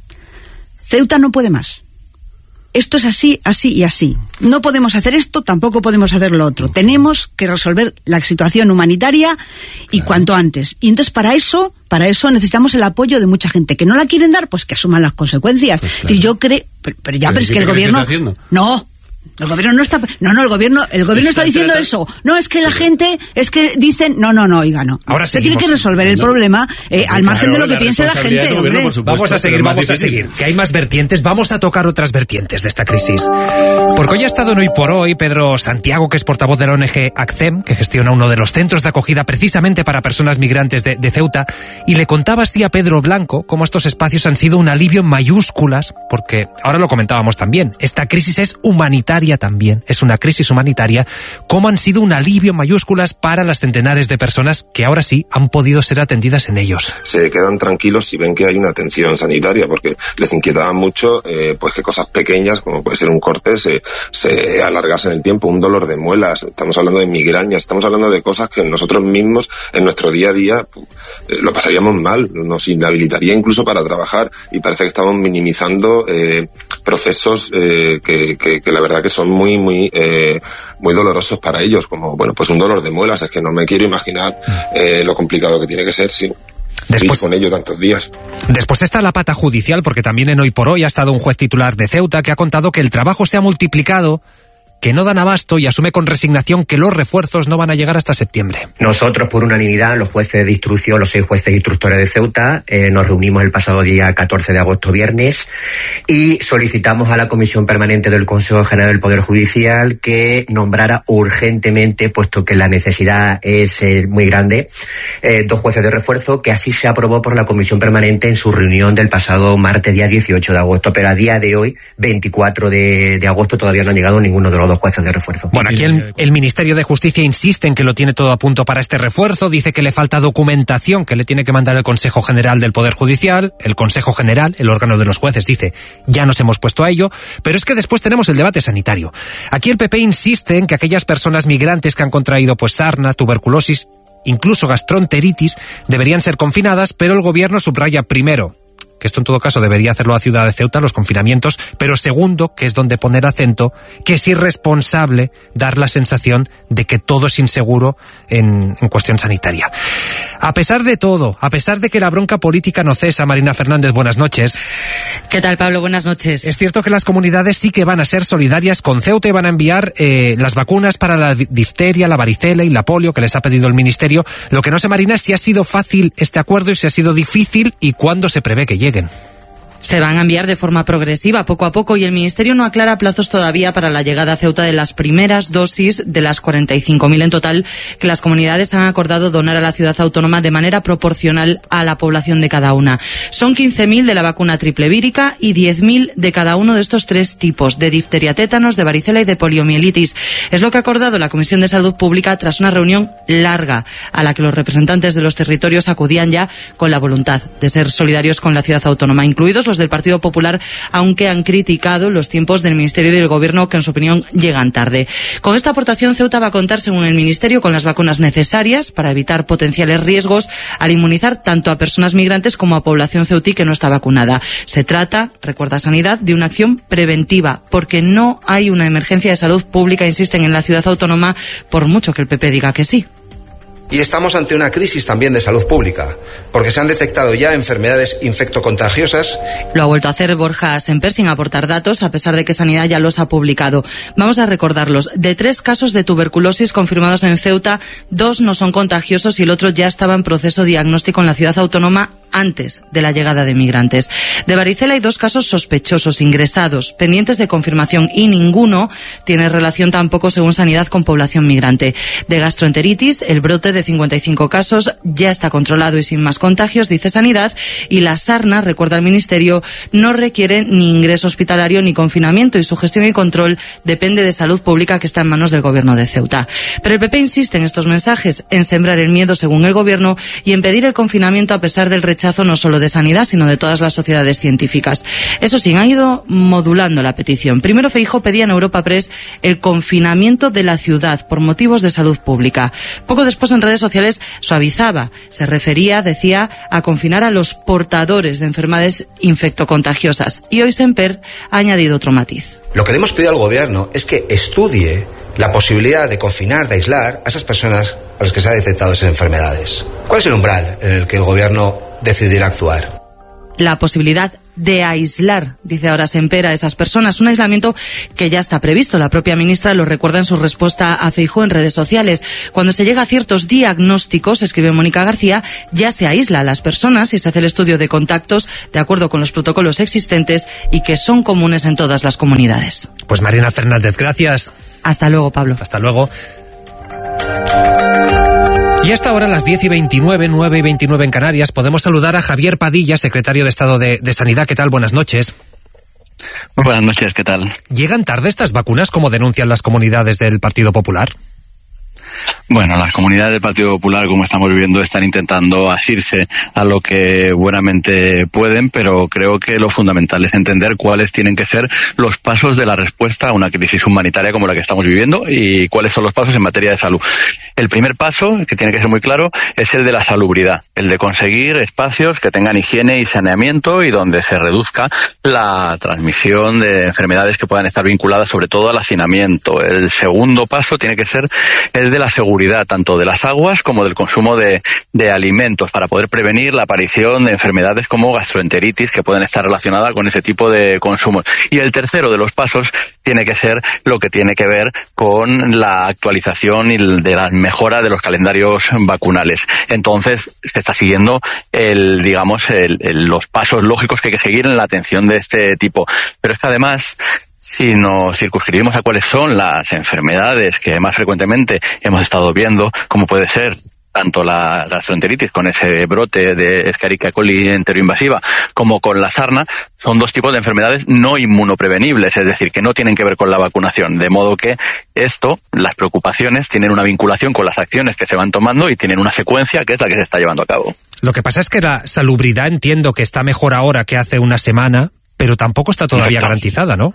Ceuta no puede más. Esto es así, así y así. No podemos hacer esto, tampoco podemos hacer lo otro. Tenemos que resolver la situación humanitaria y claro. cuanto antes. Y entonces para eso, para eso necesitamos el apoyo de mucha gente. Que no la quieren dar, pues que asuman las consecuencias. Pues claro. Y yo creo, pero, pero ya, pero, pero es que el gobierno... No. El gobierno no está... No, no, el gobierno el gobierno está, está diciendo eso. No, es que la gente... Es que dicen... No, no, no, oiga, no. Ahora se tiene que resolver el problema eh, al margen de lo que piense la gente. Gobierno, por supuesto, vamos a seguir, vamos a seguir. Que hay más vertientes. Vamos a tocar otras vertientes de esta crisis. Porque hoy ha estado en Hoy por Hoy Pedro Santiago, que es portavoz de la O N G ACCEM, que gestiona uno de los centros de acogida precisamente para personas migrantes de, de Ceuta, y le contaba así a Pedro Blanco cómo estos espacios han sido un alivio en mayúsculas, porque ahora lo comentábamos también, esta crisis es humanitaria. humanitaria también, es una crisis humanitaria, cómo han sido un alivio en mayúsculas para las centenares de personas que ahora sí han podido ser atendidas en ellos. Se quedan tranquilos si ven que hay una atención sanitaria, porque les inquietaba mucho eh, pues que cosas pequeñas, como puede ser un corte, se, se alargasen el tiempo, un dolor de muelas, estamos hablando de migrañas, estamos hablando de cosas que nosotros mismos en nuestro día a día eh, lo pasaríamos mal, nos inhabilitaría incluso para trabajar, y parece que estamos minimizando eh, procesos eh, que, que, que la verdad que son muy muy eh, muy dolorosos para ellos, como bueno pues un dolor de muelas. Es que no me quiero imaginar eh, lo complicado que tiene que ser, sí. Después, con ello tantos días. Después está la pata judicial, porque también en Hoy por Hoy ha estado un juez titular de Ceuta que ha contado que el trabajo se ha multiplicado, que no dan abasto, y asume con resignación que los refuerzos no van a llegar hasta septiembre. Nosotros, por unanimidad, los jueces de instrucción, los seis jueces instructores de Ceuta, eh, nos reunimos el pasado día catorce de agosto, viernes, y solicitamos a la Comisión Permanente del Consejo General del Poder Judicial que nombrara urgentemente, puesto que la necesidad es eh, muy grande, eh, dos jueces de refuerzo, que así se aprobó por la Comisión Permanente en su reunión del pasado martes, día dieciocho de agosto, pero a día de hoy, veinticuatro de agosto, todavía no ha llegado ninguno de los dos jueces de refuerzo. Bueno, aquí el, el Ministerio de Justicia insiste en que lo tiene todo a punto para este refuerzo, dice que le falta documentación que le tiene que mandar el Consejo General del Poder Judicial. El Consejo General, el órgano de los jueces, dice, ya nos hemos puesto a ello, pero es que después tenemos el debate sanitario. Aquí el P P insiste en que aquellas personas migrantes que han contraído pues sarna, tuberculosis, incluso gastroenteritis, deberían ser confinadas, pero el gobierno subraya primero que esto en todo caso debería hacerlo la ciudad de Ceuta, los confinamientos, pero segundo, que es donde poner acento, que es irresponsable dar la sensación de que todo es inseguro en, en cuestión sanitaria. A pesar de todo, a pesar de que la bronca política no cesa, Marina Fernández, buenas noches. ¿Qué tal, Pablo? Buenas noches. Es cierto que las comunidades sí que van a ser solidarias con Ceuta y van a enviar eh, las vacunas para la difteria, la varicela y la polio que les ha pedido el Ministerio. Lo que no sé, Marina, es si ha sido fácil este acuerdo y si ha sido difícil y cuándo se prevé que llegue. Se van a enviar de forma progresiva, poco a poco, y el Ministerio no aclara plazos todavía para la llegada a Ceuta de las primeras dosis de las cuarenta y cinco mil en total que las comunidades han acordado donar a la ciudad autónoma de manera proporcional a la población de cada una. Son quince mil de la vacuna triple vírica y diez mil de cada uno de estos tres tipos, de difteria, tétanos, de varicela y de poliomielitis. Es lo que ha acordado la Comisión de Salud Pública tras una reunión larga a la que los representantes de los territorios acudían ya con la voluntad de ser solidarios con la ciudad autónoma, incluidos los del Partido Popular, aunque han criticado los tiempos del Ministerio y del Gobierno, que en su opinión llegan tarde. Con esta aportación, Ceuta va a contar, según el Ministerio, con las vacunas necesarias para evitar potenciales riesgos al inmunizar tanto a personas migrantes como a población ceutí que no está vacunada. Se trata, recuerda Sanidad, de una acción preventiva, porque no hay una emergencia de salud pública, insisten en la ciudad autónoma, por mucho que el P P diga que sí. Y estamos ante una crisis también de salud pública, porque se han detectado ya enfermedades infectocontagiosas. Lo ha vuelto a hacer Borja Semper sin aportar datos, a pesar de que Sanidad ya los ha publicado. Vamos a recordarlos. De tres casos de tuberculosis confirmados en Ceuta, dos no son contagiosos y el otro ya estaba en proceso diagnóstico en la ciudad autónoma antes de la llegada de migrantes. De varicela hay dos casos sospechosos, ingresados, pendientes de confirmación, y ninguno tiene relación tampoco, según Sanidad, con población migrante. De gastroenteritis, el brote de cincuenta y cinco casos ya está controlado y sin más contagios, dice Sanidad, y la sarna, recuerda el Ministerio, no requiere ni ingreso hospitalario ni confinamiento, y su gestión y control depende de salud pública, que está en manos del Gobierno de Ceuta. Pero el P P insiste en estos mensajes, en sembrar el miedo, según el Gobierno, y en pedir el confinamiento a pesar del rechazo no solo de Sanidad, sino de todas las sociedades científicas. Eso sí, han ido modulando la petición. Primero, Feijóo pedía en Europa Press el confinamiento de la ciudad por motivos de salud pública. Poco después, en redes sociales, suavizaba. Se refería, decía, a confinar a los portadores de enfermedades infectocontagiosas. Y hoy Semper ha añadido otro matiz. Lo que le hemos pedido al Gobierno es que estudie la posibilidad de confinar, de aislar a esas personas a las que se han detectado esas enfermedades. ¿Cuál es el umbral en el que el Gobierno decidirá actuar? La posibilidad de aislar, dice ahora Semper, a esas personas. Un aislamiento que ya está previsto. La propia ministra lo recuerda en su respuesta a Feijóo en redes sociales. Cuando se llega a ciertos diagnósticos, escribe Mónica García, ya se aísla a las personas y se hace el estudio de contactos de acuerdo con los protocolos existentes y que son comunes en todas las comunidades. Pues Marina Fernández, gracias. Hasta luego, Pablo. Hasta luego. Y hasta ahora, a las diez y veintinueve, nueve y veintinueve en Canarias, podemos saludar a Javier Padilla, secretario de Estado de, de Sanidad. ¿Qué tal? Buenas noches. Muy buenas noches, ¿qué tal? ¿Llegan tarde estas vacunas, como denuncian las comunidades del Partido Popular? Bueno, las comunidades del Partido Popular, como estamos viviendo, están intentando asirse a lo que buenamente pueden, pero creo que lo fundamental es entender cuáles tienen que ser los pasos de la respuesta a una crisis humanitaria como la que estamos viviendo y cuáles son los pasos en materia de salud. El primer paso, que tiene que ser muy claro, es el de la salubridad, el de conseguir espacios que tengan higiene y saneamiento y donde se reduzca la transmisión de enfermedades que puedan estar vinculadas sobre todo al hacinamiento. El segundo paso tiene que ser el de la seguridad, tanto de las aguas como del consumo de, de alimentos, para poder prevenir la aparición de enfermedades como gastroenteritis que pueden estar relacionadas con ese tipo de consumo. Y el tercero de los pasos tiene que ser lo que tiene que ver con la actualización y de la mejora de los calendarios vacunales. Entonces se está siguiendo el, digamos, el, el, los pasos lógicos que hay que seguir en la atención de este tipo. Pero es que además, si nos circunscribimos a cuáles son las enfermedades que más frecuentemente hemos estado viendo, como puede ser tanto la gastroenteritis con ese brote de Escherichia coli enteroinvasiva como con la sarna, son dos tipos de enfermedades no inmunoprevenibles, es decir, que no tienen que ver con la vacunación, de modo que esto, las preocupaciones, tienen una vinculación con las acciones que se van tomando y tienen una secuencia que es la que se está llevando a cabo. Lo que pasa es que la salubridad entiendo que está mejor ahora que hace una semana, pero tampoco está todavía garantizada, ¿no?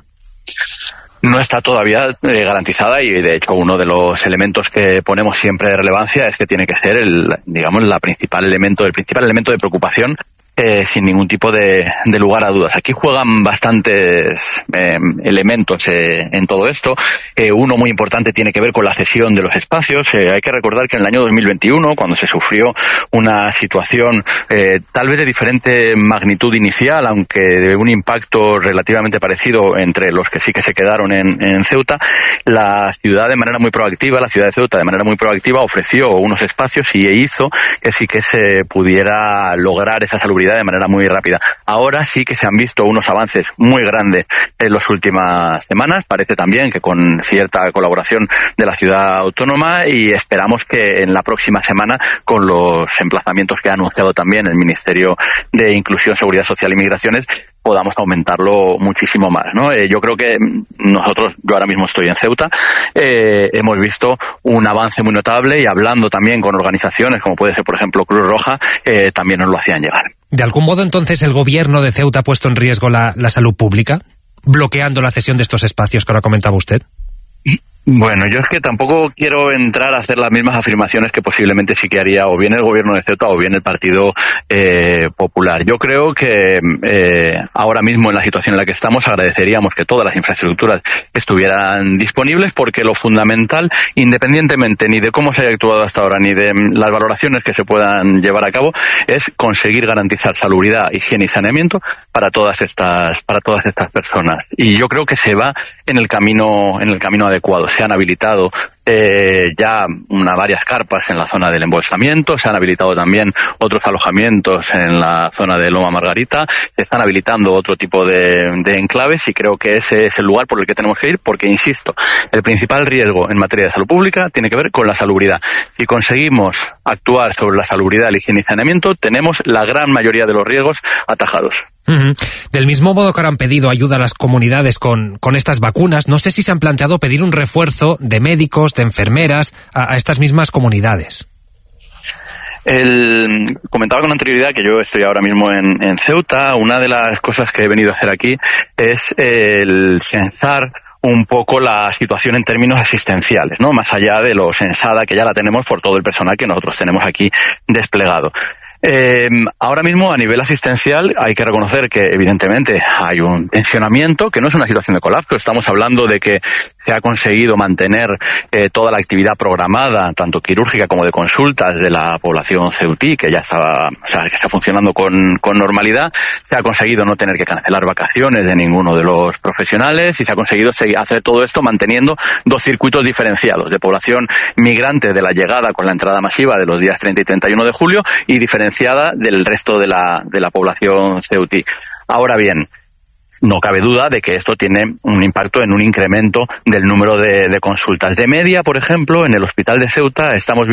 No está todavía eh, garantizada y, de hecho, uno de los elementos que ponemos siempre de relevancia es que tiene que ser el, digamos, la principal elemento, el principal elemento de preocupación, eh, sin ningún tipo de, de lugar a dudas. Aquí juegan bastantes eh, elementos eh, en todo esto. Eh, uno muy importante tiene que ver con la cesión de los espacios. Eh, hay que recordar que en el año dos mil veintiuno, cuando se sufrió una situación eh, tal vez de diferente magnitud inicial, aunque de un impacto relativamente parecido entre los que sí que se quedaron en, en Ceuta, la ciudad de manera muy proactiva, la ciudad de Ceuta de manera muy proactiva ofreció unos espacios y hizo que sí que se pudiera lograr esa salubridad de manera muy rápida. Ahora sí que se han visto unos avances muy grandes en las últimas semanas, parece también que con cierta colaboración de la ciudad autónoma, y esperamos que en la próxima semana, con los emplazamientos que ha anunciado también el Ministerio de Inclusión, Seguridad Social y Migraciones, podamos aumentarlo muchísimo más, ¿no? Eh, yo creo que nosotros, yo ahora mismo estoy en Ceuta, eh, hemos visto un avance muy notable, y hablando también con organizaciones como puede ser, por ejemplo, Cruz Roja, eh, también nos lo hacían llegar. ¿De algún modo, entonces, el gobierno de Ceuta ha puesto en riesgo la, la salud pública, bloqueando la cesión de estos espacios que ahora comentaba usted? Bueno, yo es que tampoco quiero entrar a hacer las mismas afirmaciones que posiblemente sí que haría o bien el gobierno de Ceuta o bien el Partido eh, Popular. Yo creo que eh, ahora mismo, en la situación en la que estamos, agradeceríamos que todas las infraestructuras estuvieran disponibles, porque lo fundamental, independientemente ni de cómo se haya actuado hasta ahora ni de las valoraciones que se puedan llevar a cabo, es conseguir garantizar salubridad, higiene y saneamiento para todas estas para todas estas personas. Y yo creo que se va en el camino en el camino adecuado. Se han habilitado eh, ya una, varias carpas en la zona del embolsamiento, se han habilitado también otros alojamientos en la zona de Loma Margarita, se están habilitando otro tipo de, de enclaves, y creo que ese es el lugar por el que tenemos que ir, porque, insisto, el principal riesgo en materia de salud pública tiene que ver con la salubridad. Si conseguimos actuar sobre la salubridad, el higiene y saneamiento, tenemos la gran mayoría de los riesgos atajados. Uh-huh. Del mismo modo que ahora han pedido ayuda a las comunidades con, con estas vacunas, no sé si se han planteado pedir un refuerzo de médicos, de enfermeras, a, a estas mismas comunidades. El, comentaba con anterioridad que yo estoy ahora mismo en, en Ceuta. Una de las cosas que he venido a hacer aquí es el censar un poco la situación en términos asistenciales, ¿no? Más allá de lo censada que ya la tenemos por todo el personal que nosotros tenemos aquí desplegado. Eh, ahora mismo, a nivel asistencial, hay que reconocer que evidentemente hay un tensionamiento, que no es una situación de colapso. Estamos hablando de que se ha conseguido mantener eh, toda la actividad programada, tanto quirúrgica como de consultas, de la población ceutí, que ya estaba, o sea, que está funcionando con, con normalidad. Se ha conseguido no tener que cancelar vacaciones de ninguno de los profesionales, y se ha conseguido hacer todo esto manteniendo dos circuitos diferenciados, de población migrante de la llegada con la entrada masiva de los días treinta y treinta y uno de julio, y diferenciada del resto de la, de la población ceutí. Ahora bien, no cabe duda de que esto tiene un impacto en un incremento del número de, de consultas. De media, por ejemplo, en el hospital de Ceuta estamos viendo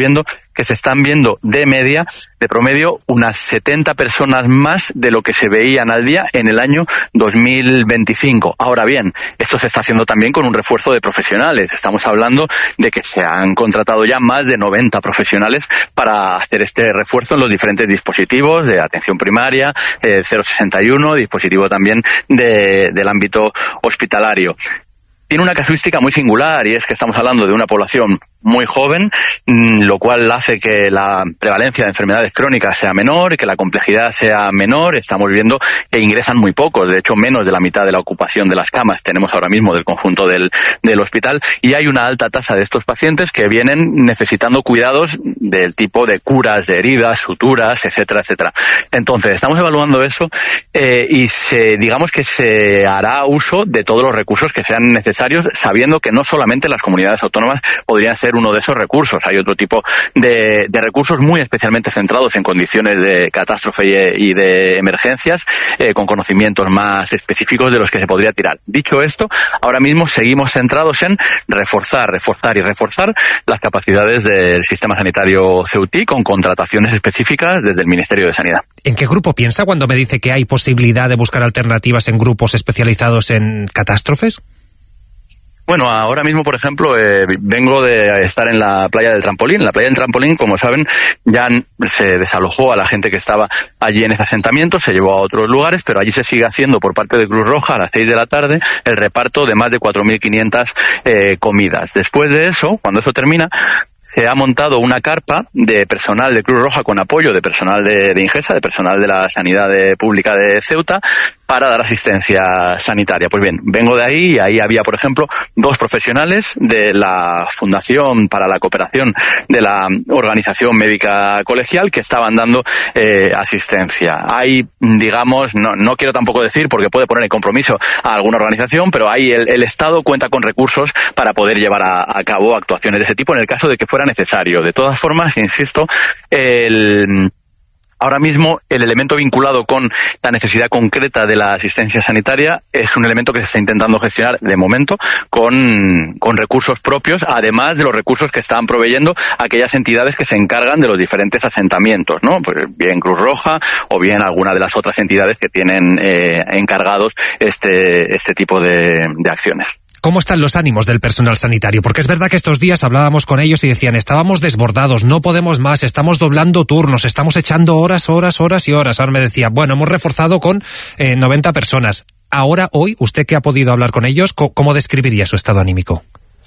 que se están viendo de media, de promedio, unas setenta personas más de lo que se veían al día en el año dos mil veinticinco. Ahora bien, esto se está haciendo también con un refuerzo de profesionales. Estamos hablando de que se han contratado ya más de noventa profesionales para hacer este refuerzo en los diferentes dispositivos de atención primaria, eh, cero sesenta y uno, dispositivo también de, del ámbito hospitalario. Tiene una casuística muy singular y es que estamos hablando de una población muy joven, lo cual hace que la prevalencia de enfermedades crónicas sea menor y que la complejidad sea menor. Estamos viendo que ingresan muy pocos, de hecho menos de la mitad de la ocupación de las camas tenemos ahora mismo del conjunto del, del hospital, y hay una alta tasa de estos pacientes que vienen necesitando cuidados del tipo de curas de heridas, suturas, etcétera, etcétera. Entonces, estamos evaluando eso eh, y se, digamos que se hará uso de todos los recursos que sean necesarios, sabiendo que no solamente las comunidades autónomas podrían ser uno de esos recursos. Hay otro tipo de, de recursos muy especialmente centrados en condiciones de catástrofe y, y de emergencias, eh, con conocimientos más específicos de los que se podría tirar. Dicho esto, ahora mismo seguimos centrados en reforzar, reforzar y reforzar las capacidades del sistema sanitario ceutí con contrataciones específicas desde el Ministerio de Sanidad. ¿En qué grupo piensa cuando me dice que hay posibilidad de buscar alternativas en grupos especializados en catástrofes? Bueno, ahora mismo, por ejemplo, eh, vengo de estar en la playa del Trampolín. La playa del Trampolín, como saben, ya se desalojó a la gente que estaba allí en ese asentamiento, se llevó a otros lugares, pero allí se sigue haciendo por parte de Cruz Roja a las seis de la tarde el reparto de más de cuatro mil quinientas eh, comidas. Después de eso, cuando eso termina, se ha montado una carpa de personal de Cruz Roja con apoyo de personal de, de Ingesa, de personal de la Sanidad de, Pública de Ceuta, para dar asistencia sanitaria. Pues bien, vengo de ahí y ahí había, por ejemplo, dos profesionales de la Fundación para la Cooperación de la Organización Médica Colegial que estaban dando eh, asistencia. Hay, digamos, no, no quiero tampoco decir porque puede poner en compromiso a alguna organización, pero ahí el, el Estado cuenta con recursos para poder llevar a, a cabo actuaciones de ese tipo en el caso de que fuera necesario. De todas formas, insisto, el... ahora mismo el elemento vinculado con la necesidad concreta de la asistencia sanitaria es un elemento que se está intentando gestionar de momento con, con recursos propios, además de los recursos que están proveyendo aquellas entidades que se encargan de los diferentes asentamientos, ¿no? Pues bien Cruz Roja o bien alguna de las otras entidades que tienen eh, encargados este, este tipo de, de acciones. ¿Cómo están los ánimos del personal sanitario? Porque es verdad que estos días hablábamos con ellos y decían, estábamos desbordados, no podemos más, estamos doblando turnos, estamos echando horas, horas, horas y horas. Ahora me decía, bueno, hemos reforzado con eh, noventa personas. Ahora, hoy, usted que ha podido hablar con ellos, ¿cómo describiría su estado anímico?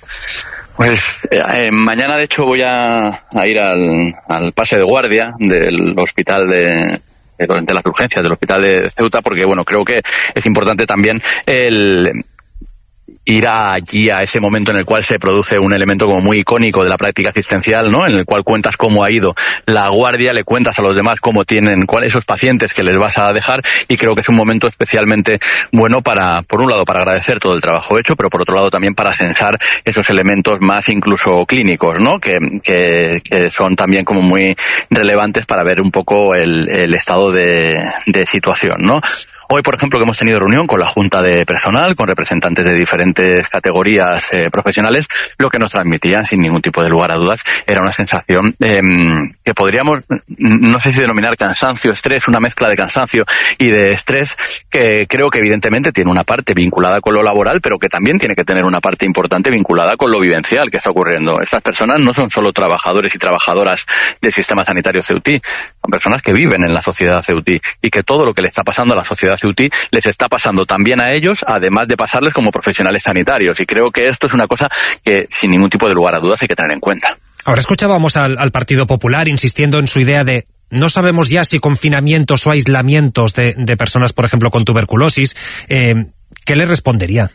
Pues eh, mañana, de hecho, voy a, a ir al, al pase de guardia del hospital de... de las urgencias del hospital de Ceuta, porque, bueno, creo que es importante también el... ir allí a ese momento en el cual se produce un elemento como muy icónico de la práctica asistencial, ¿no? En el cual cuentas cómo ha ido la guardia, le cuentas a los demás cómo tienen, cuáles esos pacientes que les vas a dejar, y creo que es un momento especialmente bueno para, por un lado, para agradecer todo el trabajo hecho, pero por otro lado también para censar esos elementos más incluso clínicos, ¿no? Que, que, que son también como muy relevantes para ver un poco el, el estado de, de situación, ¿no? Hoy, por ejemplo, que hemos tenido reunión con la Junta de Personal, con representantes de diferentes categorías eh, profesionales, lo que nos transmitían, sin ningún tipo de lugar a dudas, era una sensación eh, que podríamos, no sé si denominar cansancio, estrés, una mezcla de cansancio y de estrés, que creo que evidentemente tiene una parte vinculada con lo laboral, pero que también tiene que tener una parte importante vinculada con lo vivencial que está ocurriendo. Estas personas no son solo trabajadores y trabajadoras del sistema sanitario ceutí, son personas que viven en la sociedad ceutí y que todo lo que le está pasando a la sociedad ceutí les está pasando también a ellos, además de pasarles como profesionales sanitarios. Y creo que esto es una cosa que, sin ningún tipo de lugar a dudas, hay que tener en cuenta. Ahora escuchábamos al, al Partido Popular insistiendo en su idea de no sabemos ya si confinamientos o aislamientos de, de personas, por ejemplo, con tuberculosis. Eh, ¿Qué le respondería?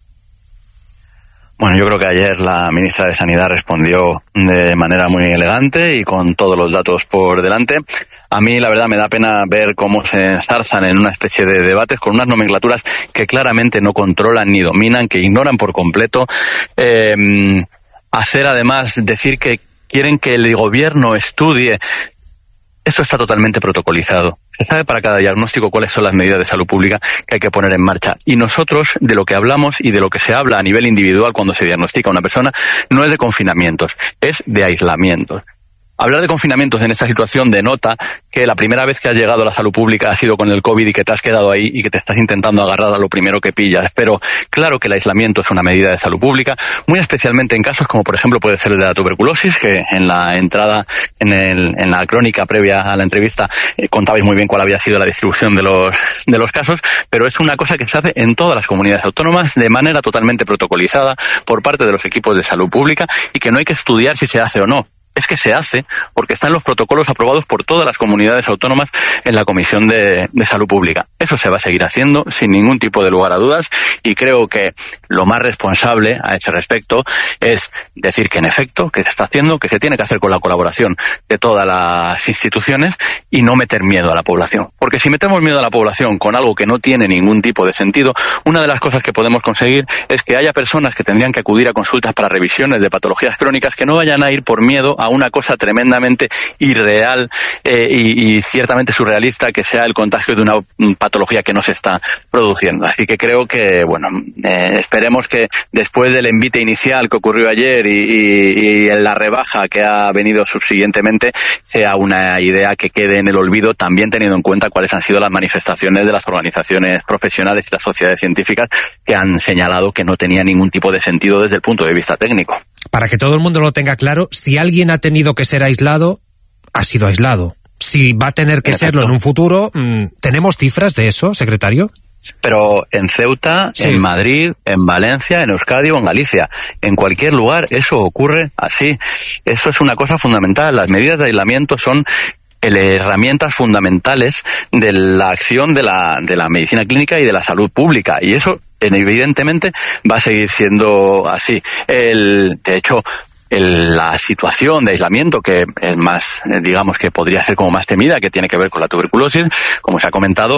Bueno, yo creo que ayer la ministra de Sanidad respondió de manera muy elegante y con todos los datos por delante. A mí, la verdad, me da pena ver cómo se enzarzan en una especie de debates con unas nomenclaturas que claramente no controlan ni dominan, que ignoran por completo. Eh, hacer, además, decir que quieren que el gobierno estudie. Esto está totalmente protocolizado. Se sabe para cada diagnóstico cuáles son las medidas de salud pública que hay que poner en marcha. Y nosotros, de lo que hablamos y de lo que se habla a nivel individual cuando se diagnostica a una persona, no es de confinamientos, es de aislamientos. hablar de confinamientos en esta situación denota que la primera vez que has llegado a la salud pública ha sido con el COVID y que te has quedado ahí y que te estás intentando agarrar a lo primero que pillas. Pero claro que el aislamiento es una medida de salud pública, muy especialmente en casos como por ejemplo puede ser el de la tuberculosis, que en la entrada, en, el, en la crónica previa a la entrevista eh, contabais muy bien cuál había sido la distribución de los, de los casos, pero es una cosa que se hace en todas las comunidades autónomas de manera totalmente protocolizada por parte de los equipos de salud pública y que no hay que estudiar si se hace o no. Es que se hace porque están los protocolos aprobados por todas las comunidades autónomas en la Comisión de, de Salud Pública. Eso se va a seguir haciendo sin ningún tipo de lugar a dudas y creo que lo más responsable a ese respecto es decir que en efecto, que se está haciendo, que se tiene que hacer con la colaboración de todas las instituciones y no meter miedo a la población. Porque si metemos miedo a la población con algo que no tiene ningún tipo de sentido, una de las cosas que podemos conseguir es que haya personas que tendrían que acudir a consultas para revisiones de patologías crónicas que no vayan a ir por miedo a una cosa tremendamente irreal eh, y, y ciertamente surrealista, que sea el contagio de una patología que no se está produciendo. Así que creo que, bueno, eh, esperemos que después del envite inicial que ocurrió ayer y, y, y la rebaja que ha venido subsiguientemente sea una idea que quede en el olvido, también teniendo en cuenta cuáles han sido las manifestaciones de las organizaciones profesionales y las sociedades científicas que han señalado que no tenía ningún tipo de sentido desde el punto de vista técnico. Para que todo el mundo lo tenga claro, si alguien ha tenido que ser aislado, ha sido aislado. Si va a tener que serlo en un futuro, ¿tenemos cifras de eso, secretario? Pero en Ceuta, sí. En Madrid, en Valencia, en Euskadi o en Galicia, en cualquier lugar eso ocurre así. Eso es una cosa fundamental. Las medidas de aislamiento son herramientas fundamentales de la acción de la, de la medicina clínica y de la salud pública. Y eso evidentemente va a seguir siendo así. El, de hecho, el, la situación de aislamiento que es más, digamos que podría ser como más temida, que tiene que ver con la tuberculosis, como se ha comentado,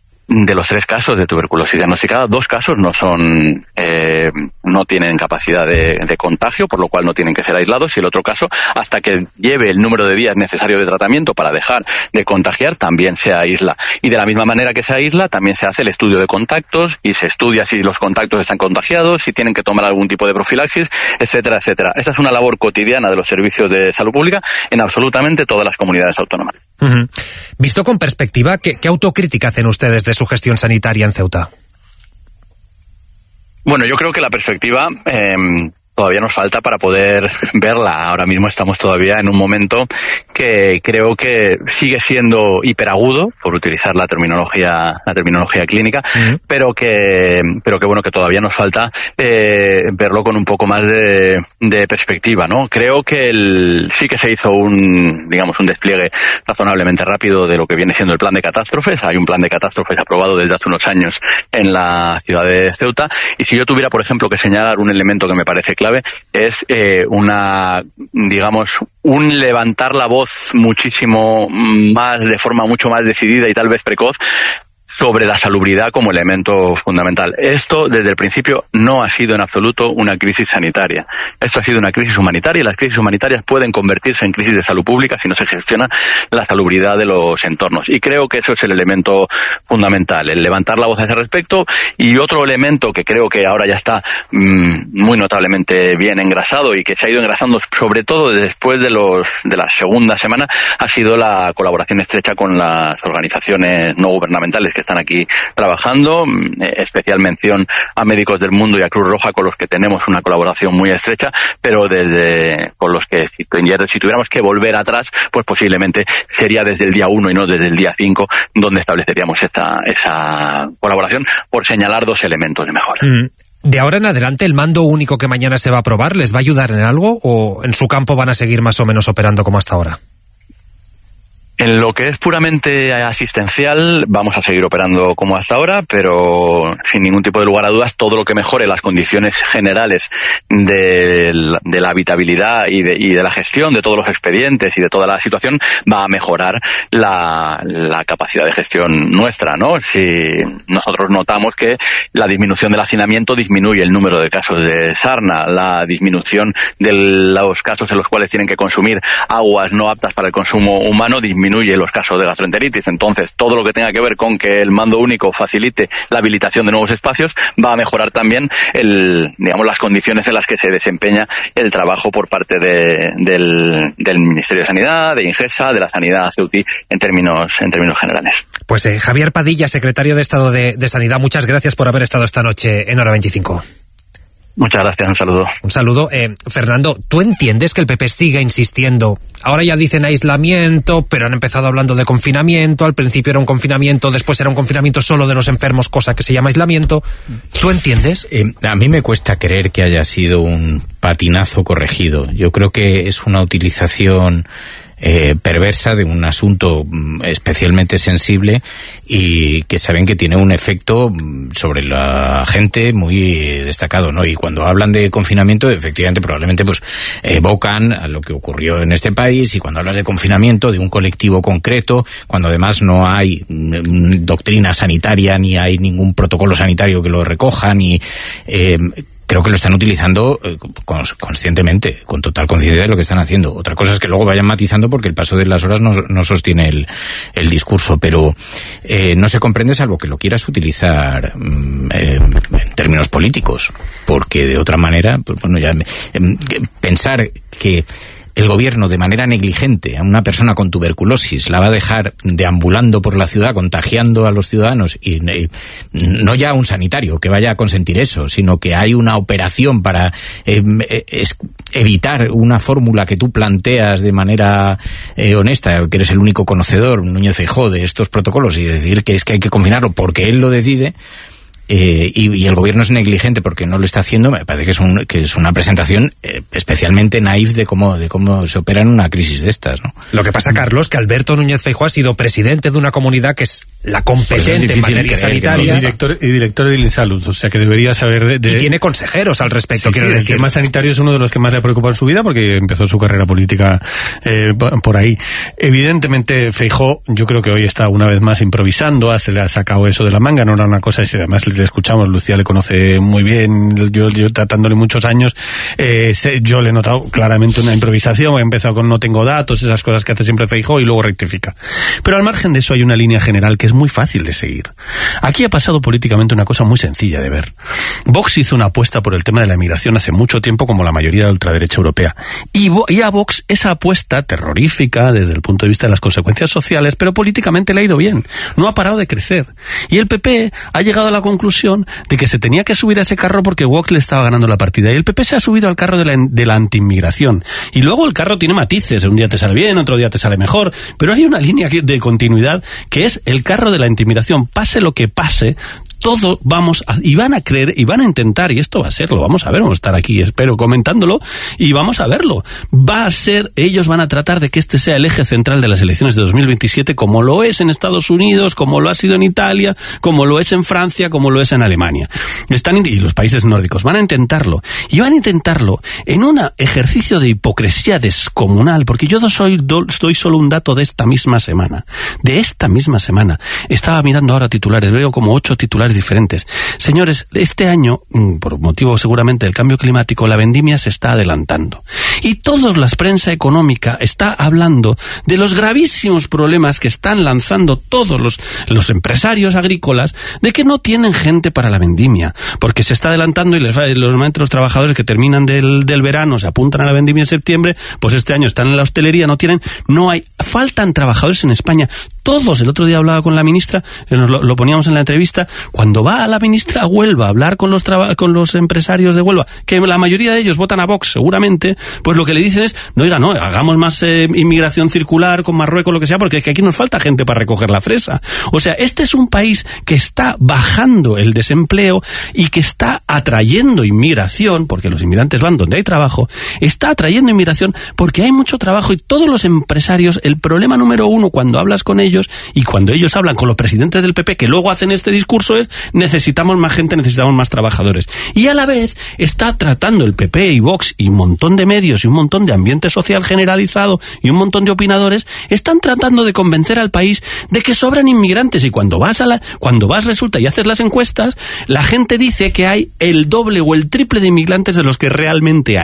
de los tres casos de tuberculosis diagnosticada, dos casos no son, eh, no tienen capacidad de, de contagio, por lo cual no tienen que ser aislados, y el otro caso, hasta que lleve el número de días necesario de tratamiento para dejar de contagiar, también se aísla. Y de la misma manera que se aísla, también se hace el estudio de contactos, y se estudia si los contactos están contagiados, si tienen que tomar algún tipo de profilaxis, etcétera, etcétera. Esta es una labor cotidiana de los servicios de salud pública en absolutamente todas las comunidades autónomas. Uh-huh. Visto con perspectiva, ¿qué, qué autocrítica hacen ustedes de su gestión sanitaria en Ceuta? Bueno, yo creo que la perspectiva eh, todavía nos falta para poder verla. Ahora mismo estamos todavía en un momento que creo que sigue siendo hiperagudo, por utilizar la terminología la terminología clínica, uh-huh. pero que pero que bueno, que todavía nos falta eh, verlo con un poco más de, de perspectiva, ¿no? Creo que el, sí que se hizo un, digamos, un despliegue razonablemente rápido de lo que viene siendo el plan de catástrofes. Hay un plan de catástrofes aprobado desde hace unos años en la ciudad de Ceuta, y si yo tuviera, por ejemplo, que señalar un elemento que me parece clave, es eh, una, digamos, un levantar la voz muchísimo más, de forma mucho más decidida y tal vez precoz, sobre la salubridad como elemento fundamental. Esto, desde el principio, no ha sido en absoluto una crisis sanitaria. Esto ha sido una crisis humanitaria, y las crisis humanitarias pueden convertirse en crisis de salud pública si no se gestiona la salubridad de los entornos. Y creo que eso es el elemento fundamental, el levantar la voz a ese respecto. Y otro elemento que creo que ahora ya está mmm, muy notablemente bien engrasado, y que se ha ido engrasando sobre todo después de los de la segunda semana, ha sido la colaboración estrecha con las organizaciones no gubernamentales que están aquí trabajando. Especial mención a Médicos del Mundo y a Cruz Roja, con los que tenemos una colaboración muy estrecha, pero desde con los que si, si tuviéramos que volver atrás, pues posiblemente sería desde el día uno y no desde el día cinco donde estableceríamos esa, esa colaboración, por señalar dos elementos de mejora. Mm. ¿De ahora en adelante el mando único que mañana se va a aprobar les va a ayudar en algo, o en su campo van a seguir más o menos operando como hasta ahora? En lo que es puramente asistencial, vamos a seguir operando como hasta ahora, pero sin ningún tipo de lugar a dudas, todo lo que mejore las condiciones generales de la, de la habitabilidad y de, y de la gestión de todos los expedientes y de toda la situación va a mejorar la, la capacidad de gestión nuestra, ¿no? Si nosotros notamos que la disminución del hacinamiento disminuye el número de casos de sarna, la disminución de los casos en los cuales tienen que consumir aguas no aptas para el consumo humano disminuye disminuye los casos de gastroenteritis. Entonces, todo lo que tenga que ver con que el mando único facilite la habilitación de nuevos espacios va a mejorar también el, digamos, las condiciones en las que se desempeña el trabajo por parte de, del, del Ministerio de Sanidad, de Ingesa, de la sanidad Ceuti en términos, en términos generales. Pues eh, Javier Padilla, secretario de Estado de, de Sanidad, muchas gracias por haber estado esta noche en Hora veinticinco. Muchas gracias, un saludo. Un saludo. Eh, Fernando, ¿tú entiendes que el P P siga insistiendo? Ahora ya dicen aislamiento, pero han empezado hablando de confinamiento. Al principio era un confinamiento, después era un confinamiento solo de los enfermos, cosa que se llama aislamiento. ¿Tú entiendes? Eh, a mí me cuesta creer que haya sido un patinazo corregido. Yo creo que es una utilización Eh, perversa de un asunto especialmente sensible y que saben que tiene un efecto sobre la gente muy destacado, ¿no? Y cuando hablan de confinamiento, efectivamente, probablemente pues evocan a lo que ocurrió en este país, y cuando hablas de confinamiento de un colectivo concreto, cuando además no hay doctrina sanitaria ni hay ningún protocolo sanitario que lo recoja, ni eh, creo que lo están utilizando eh, conscientemente, con total conciencia de lo que están haciendo. Otra cosa es que luego vayan matizando porque el paso de las horas no, no sostiene el, el discurso, pero eh, no se comprende salvo que lo quieras utilizar eh, en términos políticos, porque de otra manera, pues bueno, ya eh, pensar que el gobierno de manera negligente a una persona con tuberculosis la va a dejar deambulando por la ciudad contagiando a los ciudadanos, y, y no ya un sanitario que vaya a consentir eso, sino que hay una operación para eh, es, evitar una fórmula que tú planteas de manera eh, honesta, que eres el único conocedor, Núñez Feijóo, de estos protocolos, y decir que es que hay que confinarlo porque él lo decide. Eh, y, y el gobierno es negligente porque no lo está haciendo. Me parece que es, un, que es una presentación eh, especialmente naif de cómo, de cómo se opera en una crisis de estas, ¿no? Lo que pasa, Carlos, que Alberto Núñez Feijóo ha sido presidente de una comunidad que es la competente pues en materia sanitaria. Y director, y director de Salud, o sea que debería saber de... de... Y tiene consejeros al respecto, sí, quiero sí, decir. El tema sanitario es uno de los que más le ha preocupado en su vida porque empezó su carrera política eh, por ahí. Evidentemente, Feijóo, yo creo que hoy está una vez más improvisando, se le ha sacado eso de la manga, no era una cosa, y además le escuchamos, Lucía le conoce muy bien, yo, yo tratándole muchos años, eh, sé, yo le he notado claramente una improvisación, he empezado con no tengo datos, esas cosas que hace siempre Feijóo, y luego rectifica. Pero al margen de eso hay una línea general que es muy fácil de seguir. Aquí ha pasado políticamente una cosa muy sencilla de ver. Vox hizo una apuesta por el tema de la inmigración hace mucho tiempo, como la mayoría de la ultraderecha europea. Y, y a Vox esa apuesta, terrorífica desde el punto de vista de las consecuencias sociales, pero políticamente le ha ido bien. No ha parado de crecer. Y el P P ha llegado a la conclusión de que se tenía que subir a ese carro porque Vox le estaba ganando la partida. Y el P P se ha subido al carro de la, de la antiinmigración. Y luego el carro tiene matices. Un día te sale bien, otro día te sale mejor. Pero hay una línea de continuidad que es el carro de la antiinmigración. Pase lo que pase, todo vamos a, y van a creer y van a intentar, y esto va a ser, lo vamos a ver, vamos a estar aquí, espero, comentándolo, y vamos a verlo. Va a ser, ellos van a tratar de que este sea el eje central de las elecciones de dos mil veintisiete, como lo es en Estados Unidos, como lo ha sido en Italia, como lo es en Francia, como lo es en Alemania. Están, y los países nórdicos van a intentarlo, y van a intentarlo en un ejercicio de hipocresía descomunal, porque yo soy, doy solo un dato de esta misma semana. De esta misma semana. Estaba mirando ahora titulares, veo como ocho titulares diferentes. Señores, este año, por motivo seguramente del cambio climático, la vendimia se está adelantando. Y toda la prensa económica está hablando de los gravísimos problemas que están lanzando todos los, los empresarios agrícolas, de que no tienen gente para la vendimia, porque se está adelantando y les va, normalmente los trabajadores que terminan del, del verano se apuntan a la vendimia en septiembre, pues este año están en la hostelería, no tienen, no hay, faltan trabajadores en España. Todos, el otro día hablaba con la ministra, nos lo, lo poníamos en la entrevista, cuando va a la ministra a Huelva a hablar con los traba, con los empresarios de Huelva, que la mayoría de ellos votan a Vox seguramente, pues lo que le dicen es, no, oiga, no, hagamos más eh, inmigración circular con Marruecos, lo que sea, porque es que aquí nos falta gente para recoger la fresa. O sea, este es un país que está bajando el desempleo y que está atrayendo inmigración, porque los inmigrantes van donde hay trabajo, está atrayendo inmigración porque hay mucho trabajo, y todos los empresarios, el problema número uno cuando hablas con ellos y cuando ellos hablan con los presidentes del P P, que luego hacen este discurso, es necesitamos más gente, necesitamos más trabajadores. Y a la vez está tratando el P P y Vox y un montón de medios y un montón de ambiente social generalizado y un montón de opinadores, están tratando de convencer al país de que sobran inmigrantes, y cuando vas a la, cuando vas resulta y haces las encuestas, la gente dice que hay el doble o el triple de inmigrantes de los que realmente hay.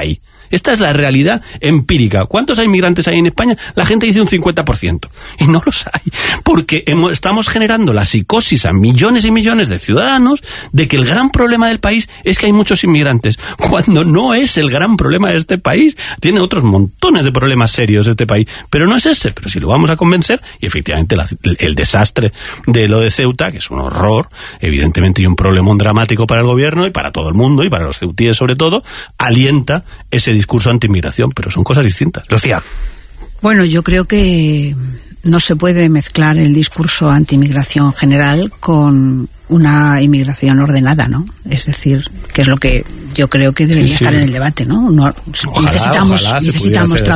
Esta es la realidad empírica. ¿Cuántos inmigrantes hay en España? La gente dice un cincuenta por ciento. Y no los hay. Porque hemos, estamos generando la psicosis a millones y millones de ciudadanos de que el gran problema del país es que hay muchos inmigrantes. Cuando no es el gran problema de este país. Tiene otros montones de problemas serios este país. Pero no es ese. Pero si lo vamos a convencer, y efectivamente la, el desastre de lo de Ceuta, que es un horror, evidentemente, y un problemón dramático para el gobierno y para todo el mundo, y para los ceutíes sobre todo, alienta ese discurso anti-inmigración, pero son cosas distintas. Lucía. Bueno, yo creo que no se puede mezclar el discurso anti-inmigración general con una inmigración ordenada, ¿no? Es decir, que es lo que yo creo que debería sí, sí. estar en el debate, ¿no? no ojalá, necesitamos ojalá necesitamos trabajar